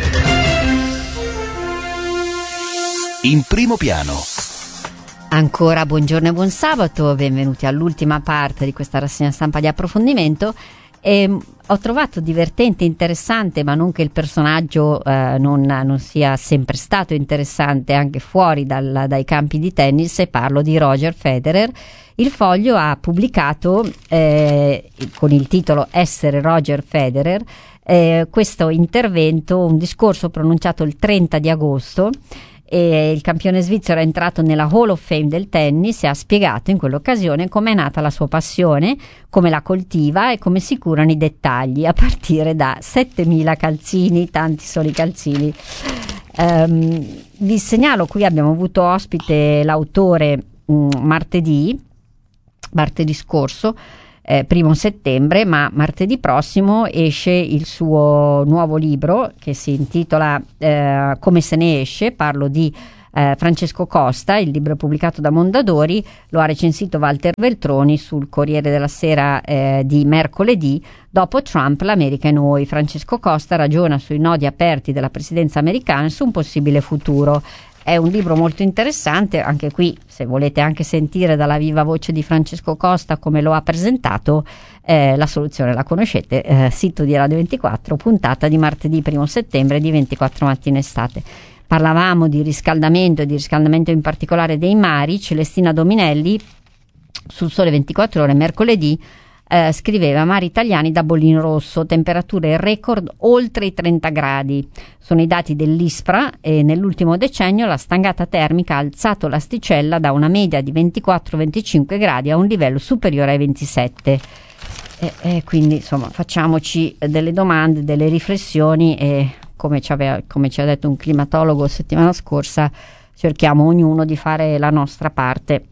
In primo piano. Ancora buongiorno e buon sabato, benvenuti all'ultima parte di questa rassegna stampa di approfondimento. E ho trovato divertente, interessante, ma non che il personaggio eh, non, non sia sempre stato interessante anche fuori dal, dai campi di tennis, e parlo di Roger Federer. Il Foglio ha pubblicato eh, con il titolo Essere Roger Federer eh, questo intervento, un discorso pronunciato il trenta di agosto, E il campione svizzero è entrato nella Hall of Fame del tennis e ha spiegato in quell'occasione come è nata la sua passione, come la coltiva e come si curano i dettagli, a partire da settemila calzini, tanti sono i calzini. Um, vi segnalo, qui abbiamo avuto ospite l'autore um, martedì, martedì scorso, Eh, primo settembre, ma martedì prossimo esce il suo nuovo libro che si intitola eh, Come se ne esce. Parlo di eh, Francesco Costa, il libro è pubblicato da Mondadori, lo ha recensito Walter Veltroni sul Corriere della Sera eh, di mercoledì. Dopo Trump, l'America e noi. Francesco Costa ragiona sui nodi aperti della presidenza americana e su un possibile futuro. È un libro molto interessante, anche qui se volete anche sentire dalla viva voce di Francesco Costa come lo ha presentato, eh, la soluzione la conoscete, eh, sito di Radio ventiquattro, puntata di martedì primo settembre di ventiquattro mattine estate. Parlavamo di riscaldamento e di riscaldamento in particolare dei mari. Celestina Dominelli sul Sole ventiquattro Ore mercoledì Eh, scriveva: mari italiani da bollino rosso, temperature record oltre i trenta gradi. Sono i dati dell'ISPRA e nell'ultimo decennio la stangata termica ha alzato l'asticella da una media di ventiquattro venticinque gradi a un livello superiore ai ventisette. E, e quindi insomma facciamoci delle domande, delle riflessioni e come ci, aveva, come ci ha detto un climatologo settimana scorsa, cerchiamo ognuno di fare la nostra parte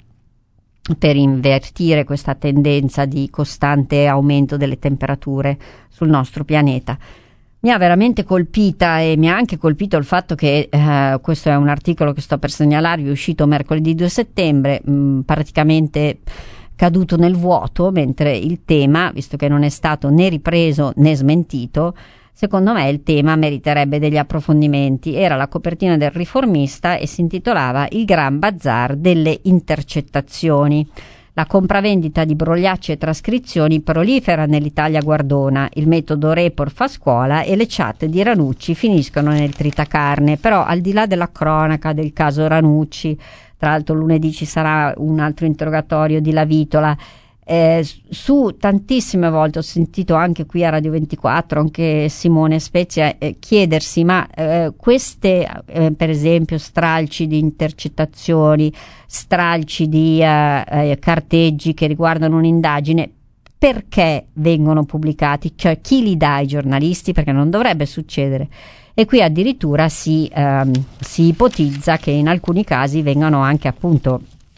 per invertire questa tendenza di costante aumento delle temperature sul nostro pianeta. Mi ha veramente colpita e mi ha anche colpito il fatto che eh, questo è un articolo che sto per segnalarvi, uscito mercoledì due settembre, mh, praticamente caduto nel vuoto, mentre il tema, visto che non è stato né ripreso né smentito, secondo me il tema meriterebbe degli approfondimenti. Era la copertina del Riformista e si intitolava Il Gran Bazar delle intercettazioni. La compravendita di brogliacci e trascrizioni prolifera nell'Italia guardona, il metodo report fa scuola e le chat di Ranucci finiscono nel tritacarne. Però al di là della cronaca del caso Ranucci, tra l'altro lunedì ci sarà un altro interrogatorio di Lavitola, Eh, su tantissime volte ho sentito anche qui a Radio ventiquattro, anche Simone Spezia, eh, chiedersi ma eh, queste eh, per esempio stralci di intercettazioni, stralci di eh, eh, carteggi che riguardano un'indagine, perché vengono pubblicati? Cioè chi li dà ai giornalisti? Perché non dovrebbe succedere. E qui addirittura si, ehm, si ipotizza che in alcuni casi vengano anche appunto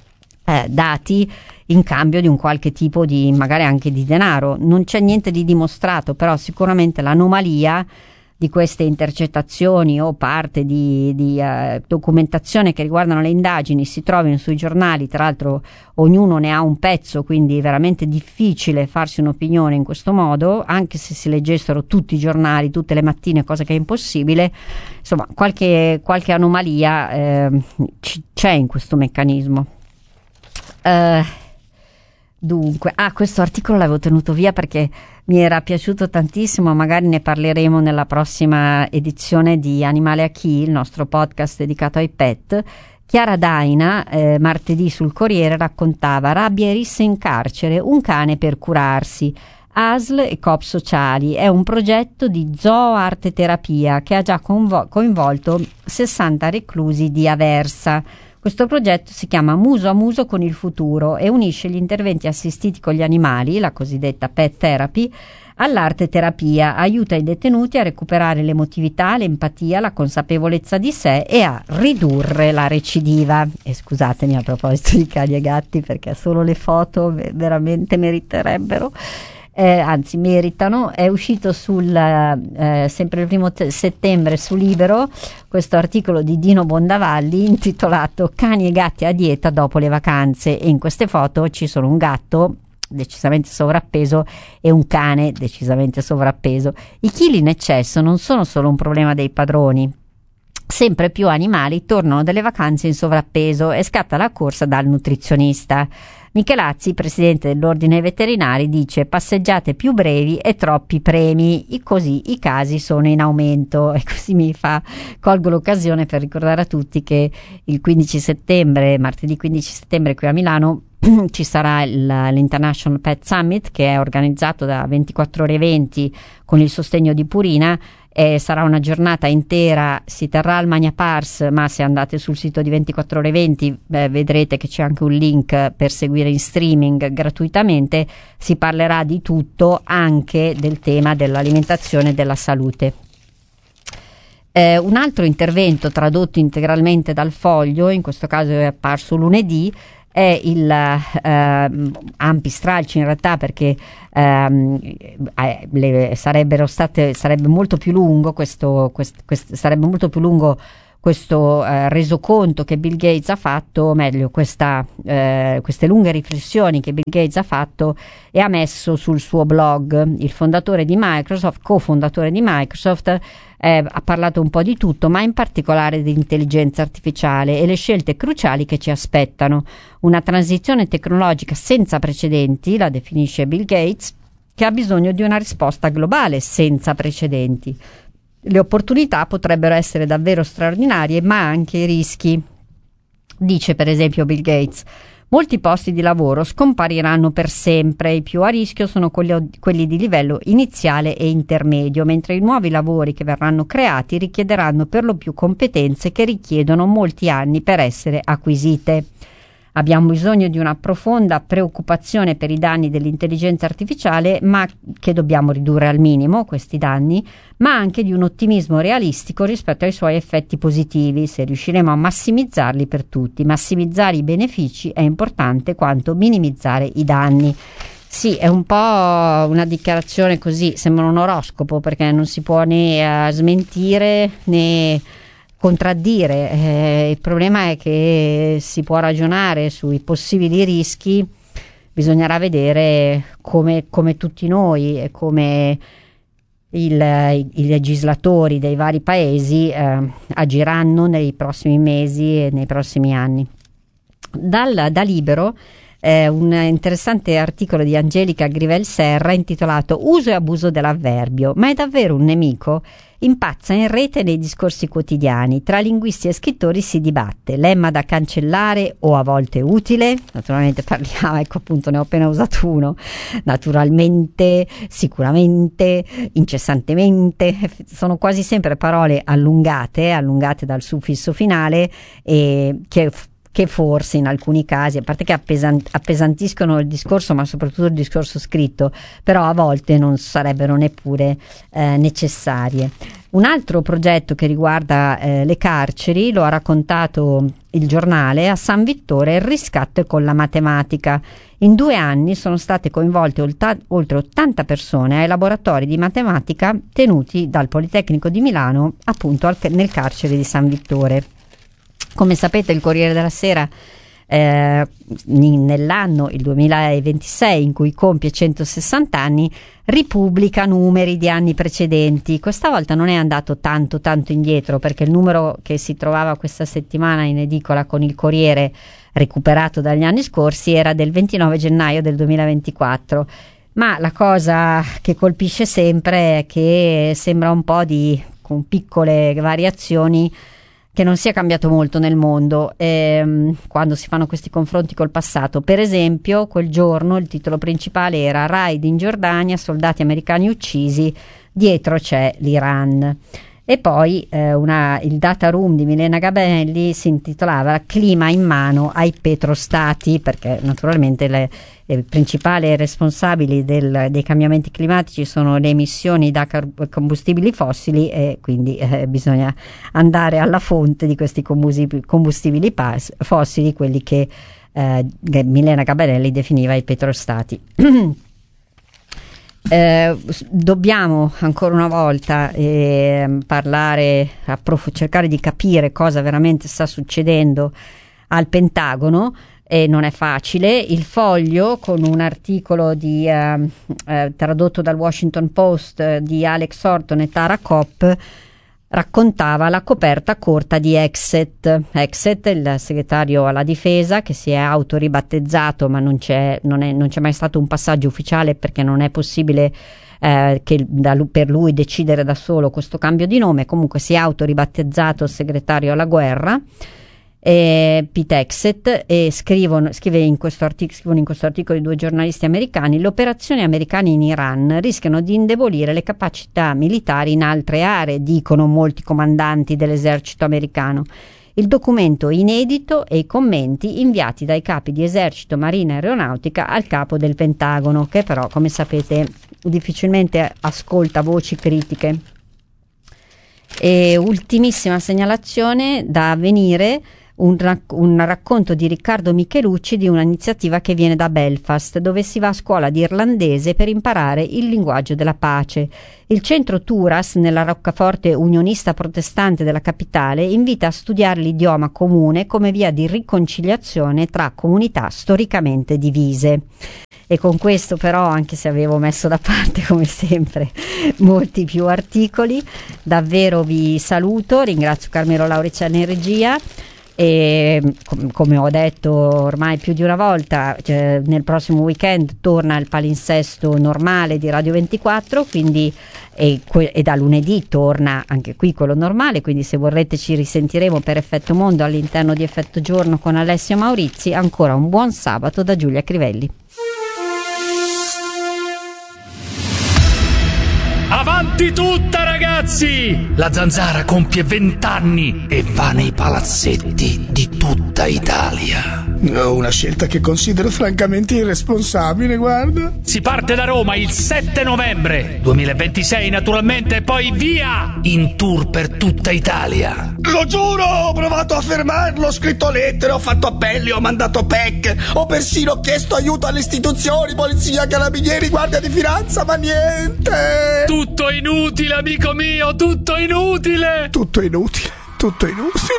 eh, dati in cambio di un qualche tipo di, magari anche di denaro. Non c'è niente di dimostrato, però sicuramente l'anomalia di queste intercettazioni o parte di, di uh, documentazione che riguardano le indagini si trovino sui giornali. Tra l'altro ognuno ne ha un pezzo, quindi è veramente difficile farsi un'opinione in questo modo, anche se si leggessero tutti i giornali tutte le mattine, cosa che è impossibile. Insomma, qualche, qualche anomalia eh, c- c'è in questo meccanismo. Uh, Dunque, ah, questo articolo l'avevo tenuto via perché mi era piaciuto tantissimo, magari ne parleremo nella prossima edizione di Animale a Chi, il nostro podcast dedicato ai pet. Chiara Daina, eh, martedì sul Corriere, raccontava: rabbia e risse in carcere, un cane per curarsi. A S L e Coop Sociali è un progetto di Zooarte Terapia che ha già convo- coinvolto sessanta reclusi di Aversa. Questo progetto si chiama Muso a Muso con il futuro e unisce gli interventi assistiti con gli animali, la cosiddetta pet therapy, all'arte terapia, aiuta i detenuti a recuperare l'emotività, l'empatia, la consapevolezza di sé e a ridurre la recidiva. E scusatemi a proposito di cani e gatti, perché solo le foto veramente meriterebbero. Eh, anzi meritano. È uscito sul eh, sempre il primo te- settembre su Libero questo articolo di Dino Bondavalli intitolato Cani e gatti a dieta dopo le vacanze, e in queste foto ci sono un gatto decisamente sovrappeso e un cane decisamente sovrappeso. I chili in eccesso non sono solo un problema dei padroni. Sempre più animali tornano dalle vacanze in sovrappeso e scatta la corsa dal nutrizionista. Michelazzi, presidente dell'Ordine Veterinari, dice: passeggiate più brevi e troppi premi, e così i casi sono in aumento. E così mi fa, colgo l'occasione per ricordare a tutti che il quindici settembre, martedì quindici settembre qui a Milano, ci sarà il, l'International Pet Summit, che è organizzato da ventiquattro ore venti con il sostegno di Purina, Eh, sarà una giornata intera, si terrà al Magna Pars, ma se andate sul sito di ventiquattro ore venti eh, vedrete che c'è anche un link per seguire in streaming gratuitamente. Si parlerà di tutto, anche del tema dell'alimentazione e della salute. Eh, un altro intervento tradotto integralmente dal Foglio, in questo caso è apparso lunedì, è il eh, ampi stralci in realtà, perché ehm, eh, le, sarebbero state sarebbe molto più lungo questo, quest, quest, sarebbe molto più lungo questo eh, resoconto che Bill Gates ha fatto, o meglio questa, eh, queste lunghe riflessioni che Bill Gates ha fatto e ha messo sul suo blog. Il fondatore di Microsoft, cofondatore di Microsoft, Eh, ha parlato un po' di tutto, ma in particolare di intelligenza artificiale e le scelte cruciali che ci aspettano. Una transizione tecnologica senza precedenti, la definisce Bill Gates, che ha bisogno di una risposta globale senza precedenti. Le opportunità potrebbero essere davvero straordinarie, ma anche i rischi. Dice per esempio Bill Gates: molti posti di lavoro scompariranno per sempre, i più a rischio sono quelli, quelli di livello iniziale e intermedio, mentre i nuovi lavori che verranno creati richiederanno per lo più competenze che richiedono molti anni per essere acquisite. Abbiamo bisogno di una profonda preoccupazione per i danni dell'intelligenza artificiale, ma che dobbiamo ridurre al minimo questi danni, ma anche di un ottimismo realistico rispetto ai suoi effetti positivi, se riusciremo a massimizzarli per tutti. Massimizzare i benefici è importante quanto minimizzare i danni. Sì, è un po' una dichiarazione così, sembra un oroscopo, perché non si può né uh, smentire né contraddire. Eh, il problema è che si può ragionare sui possibili rischi, bisognerà vedere come, come tutti noi e come il, i, i legislatori dei vari paesi eh, agiranno nei prossimi mesi e nei prossimi anni. Dal, da Libero eh, un interessante articolo di Angelica Grivel Serra intitolato Uso e abuso dell'avverbio, ma è davvero un nemico? Impazza in rete nei discorsi quotidiani, tra linguisti e scrittori si dibatte, lemma da cancellare o a volte utile? Naturalmente parliamo, ecco appunto ne ho appena usato uno, naturalmente, sicuramente, incessantemente, sono quasi sempre parole allungate, allungate dal suffisso finale e che che forse in alcuni casi, a parte che appesant- appesantiscono il discorso, ma soprattutto il discorso scritto, però a volte non sarebbero neppure eh, necessarie. Un altro progetto che riguarda eh, le carceri, lo ha raccontato il giornale, a San Vittore il riscatto è con la matematica. In due anni sono state coinvolte olta- oltre ottanta persone ai laboratori di matematica tenuti dal Politecnico di Milano, appunto al, nel carcere di San Vittore. Come sapete, il Corriere della Sera eh, nell'anno il duemilaventisei, in cui compie centosessanta anni, ripubblica numeri di anni precedenti. Questa volta non è andato tanto tanto indietro, perché il numero che si trovava questa settimana in edicola con il Corriere, recuperato dagli anni scorsi, era del ventinove gennaio del duemilaventiquattro. Ma la cosa che colpisce sempre è che sembra un po' di, con piccole variazioni, che non sia cambiato molto nel mondo ehm, quando si fanno questi confronti col passato. Per esempio, quel giorno il titolo principale era Raid in Giordania, soldati americani uccisi, dietro c'è l'Iran. E poi eh, una, il data room di Milena Gabanelli si intitolava Clima in mano ai petrostati, perché naturalmente le, le principali responsabili del, dei cambiamenti climatici sono le emissioni da car- combustibili fossili, e quindi eh, bisogna andare alla fonte di questi combustibili, combustibili pas- fossili, quelli che, eh, che Milena Gabanelli definiva i petrostati. Eh, dobbiamo ancora una volta eh, parlare, approf- cercare di capire cosa veramente sta succedendo al Pentagono, e non è facile. Il Foglio, con un articolo di, eh, eh, tradotto dal Washington Post eh, di Alex Horton e Tara Kopp, raccontava la coperta corta di Exet. Exet, il segretario alla difesa, che si è autoribattezzato, ma non c'è, non è, non c'è mai stato un passaggio ufficiale, perché non è possibile eh, che da, per lui decidere da solo questo cambio di nome. Comunque si è autoribattezzato segretario alla guerra. eh, Pete Hegseth, e scrivono, scrive in questo artic- scrivono in questo articolo due giornalisti americani: le operazioni americane in Iran rischiano di indebolire le capacità militari in altre aree, dicono molti comandanti dell'esercito americano. Il documento inedito e i commenti inviati dai capi di esercito, marina e aeronautica al capo del Pentagono, che però, come sapete, difficilmente ascolta voci critiche. E ultimissima segnalazione da Avvenire, un, rac- un racconto di Riccardo Michelucci di un'iniziativa che viene da Belfast, dove si va a scuola di irlandese per imparare il linguaggio della pace. Il centro Turas, nella roccaforte unionista protestante della capitale, invita a studiare l'idioma comune come via di riconciliazione tra comunità storicamente divise. E con questo però, anche se avevo messo da parte come sempre molti più articoli, davvero vi saluto, ringrazio Carmelo Lauricelli in regia. E com- come ho detto ormai più di una volta, cioè, nel prossimo weekend torna il palinsesto normale di Radio ventiquattro, quindi e, que- e da lunedì torna anche qui quello normale, quindi se vorrete ci risentiremo per Effetto Mondo all'interno di Effetto Giorno con Alessio Maurizi. Ancora un buon sabato da Giulia Crivelli. Avanti tutta, ragazzi! La Zanzara compie vent'anni e va nei palazzetti di tutta Italia. No, una scelta che considero francamente irresponsabile, guarda. Si parte da Roma il sette novembre duemilaventisei, naturalmente, e poi via! In tour per tutta Italia. Lo giuro, ho provato a fermarlo, ho scritto lettere, ho fatto appelli, ho mandato P E C, ho persino chiesto aiuto alle istituzioni, polizia, carabinieri, guardia di finanza, ma niente! Tutto inutile, amico mio, tutto inutile! Tutto inutile, tutto inutile.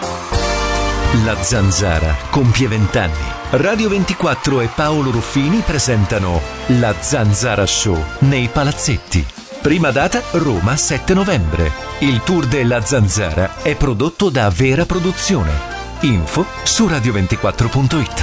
La Zanzara compie vent'anni. Radio ventiquattro e Paolo Ruffini presentano La Zanzara Show nei palazzetti. Prima data Roma sette novembre. Il tour della Zanzara è prodotto da Vera Produzione. Info su radio ventiquattro punto it.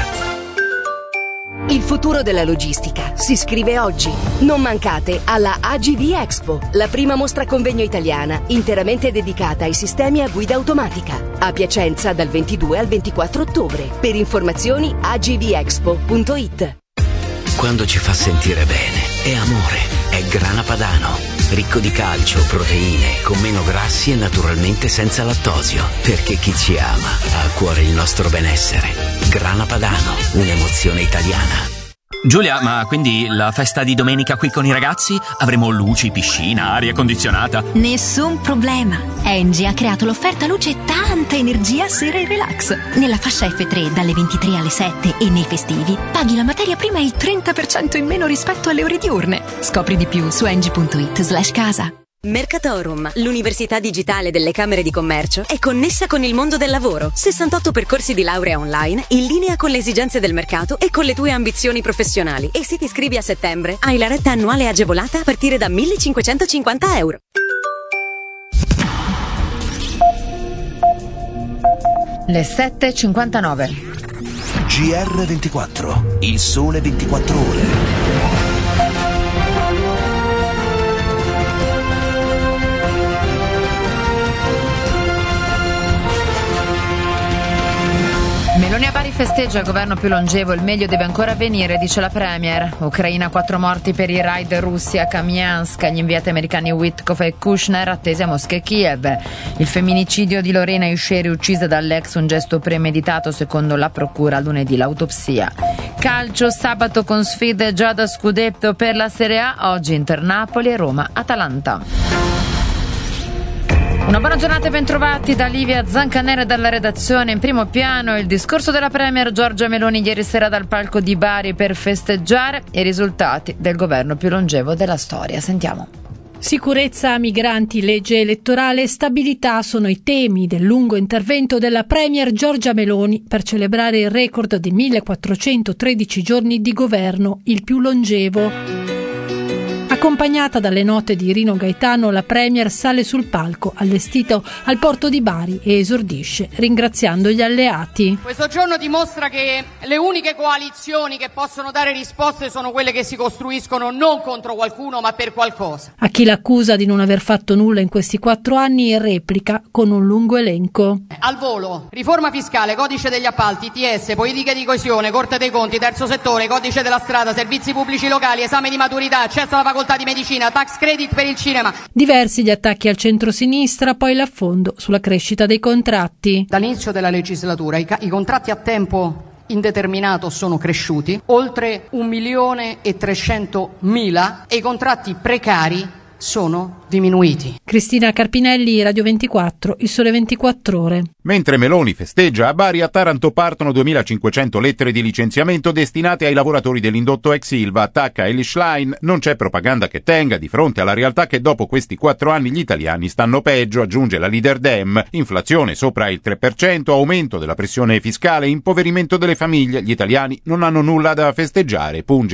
Il futuro della logistica si scrive oggi. Non mancate alla A G V Expo, la prima mostra convegno italiana interamente dedicata ai sistemi a guida automatica. A Piacenza dal ventidue al ventiquattro ottobre. Per informazioni a g v expo punto it. Quando ci fa sentire bene è amore, è Grana Padano. Ricco di calcio, proteine, con meno grassi e naturalmente senza lattosio. Perché chi ci ama ha a cuore il nostro benessere. Grana Padano, un'emozione italiana. Giulia, ma quindi la festa di domenica qui con i ragazzi? Avremo luci, piscina, aria condizionata? Nessun problema. Engie ha creato l'offerta luce e tanta energia sera e relax. Nella fascia F tre dalle ventitré alle sette e nei festivi paghi la materia prima il trenta per cento in meno rispetto alle ore diurne. Scopri di più su engie punto it slash casa. Mercatorum, l'università digitale delle Camere di Commercio, è connessa con il mondo del lavoro. sessantotto percorsi di laurea online in linea con le esigenze del mercato e con le tue ambizioni professionali. E se ti iscrivi a settembre, hai la retta annuale agevolata a partire da millecinquecentocinquanta euro. Le sette e cinquantanove. G R ventiquattro, il sole ventiquattro ore. Meloni a Bari festeggia il governo più longevo, il meglio deve ancora avvenire, dice la Premier. Ucraina, quattro morti per i raid russi a Kamiansk, gli inviati americani Witkoff e Kushner attesi a Mosca e Kiev. Il femminicidio di Lorena Isceri, uccisa dall'ex, un gesto premeditato secondo la procura, lunedì l'autopsia. Calcio, sabato con sfide già da scudetto per la Serie A, oggi Inter Napoli e Roma Atalanta. Una buona giornata e bentrovati da Livia Zancanera e dalla redazione. In primo piano il discorso della Premier Giorgia Meloni ieri sera dal palco di Bari per festeggiare i risultati del governo più longevo della storia. Sentiamo. Sicurezza, migranti, legge elettorale e stabilità sono i temi del lungo intervento della Premier Giorgia Meloni per celebrare il record di millequattrocentotredici giorni di governo, il più longevo. A Accompagnata dalle note di Rino Gaetano, la Premier sale sul palco allestito al porto di Bari e esordisce ringraziando gli alleati. Questo giorno dimostra che le uniche coalizioni che possono dare risposte sono quelle che si costruiscono non contro qualcuno ma per qualcosa. A chi l'accusa di non aver fatto nulla in questi quattro anni replica con un lungo elenco. Al volo: riforma fiscale, codice degli appalti, I T S, politiche di coesione, Corte dei Conti, terzo settore, codice della strada, servizi pubblici locali, esame di maturità, accesso alla facoltà di medicina, tax credit per il cinema. Diversi gli attacchi al centro-sinistra, poi l'affondo sulla crescita dei contratti. Dall'inizio della legislatura i, ca- i contratti a tempo indeterminato sono cresciuti, oltre un milione e trecentomila, e i contratti precari sono diminuiti. Cristina Carpinelli, Radio ventiquattro, Il Sole ventiquattro Ore. Mentre Meloni festeggia, a Bari, a Taranto partono duemilacinquecento lettere di licenziamento destinate ai lavoratori dell'indotto ex Ilva. Attacca Eli Schlein: non c'è propaganda che tenga di fronte alla realtà che dopo questi quattro anni gli italiani stanno peggio, aggiunge la leader Dem. Inflazione sopra il tre per cento, aumento della pressione fiscale, impoverimento delle famiglie. Gli italiani non hanno nulla da festeggiare, punge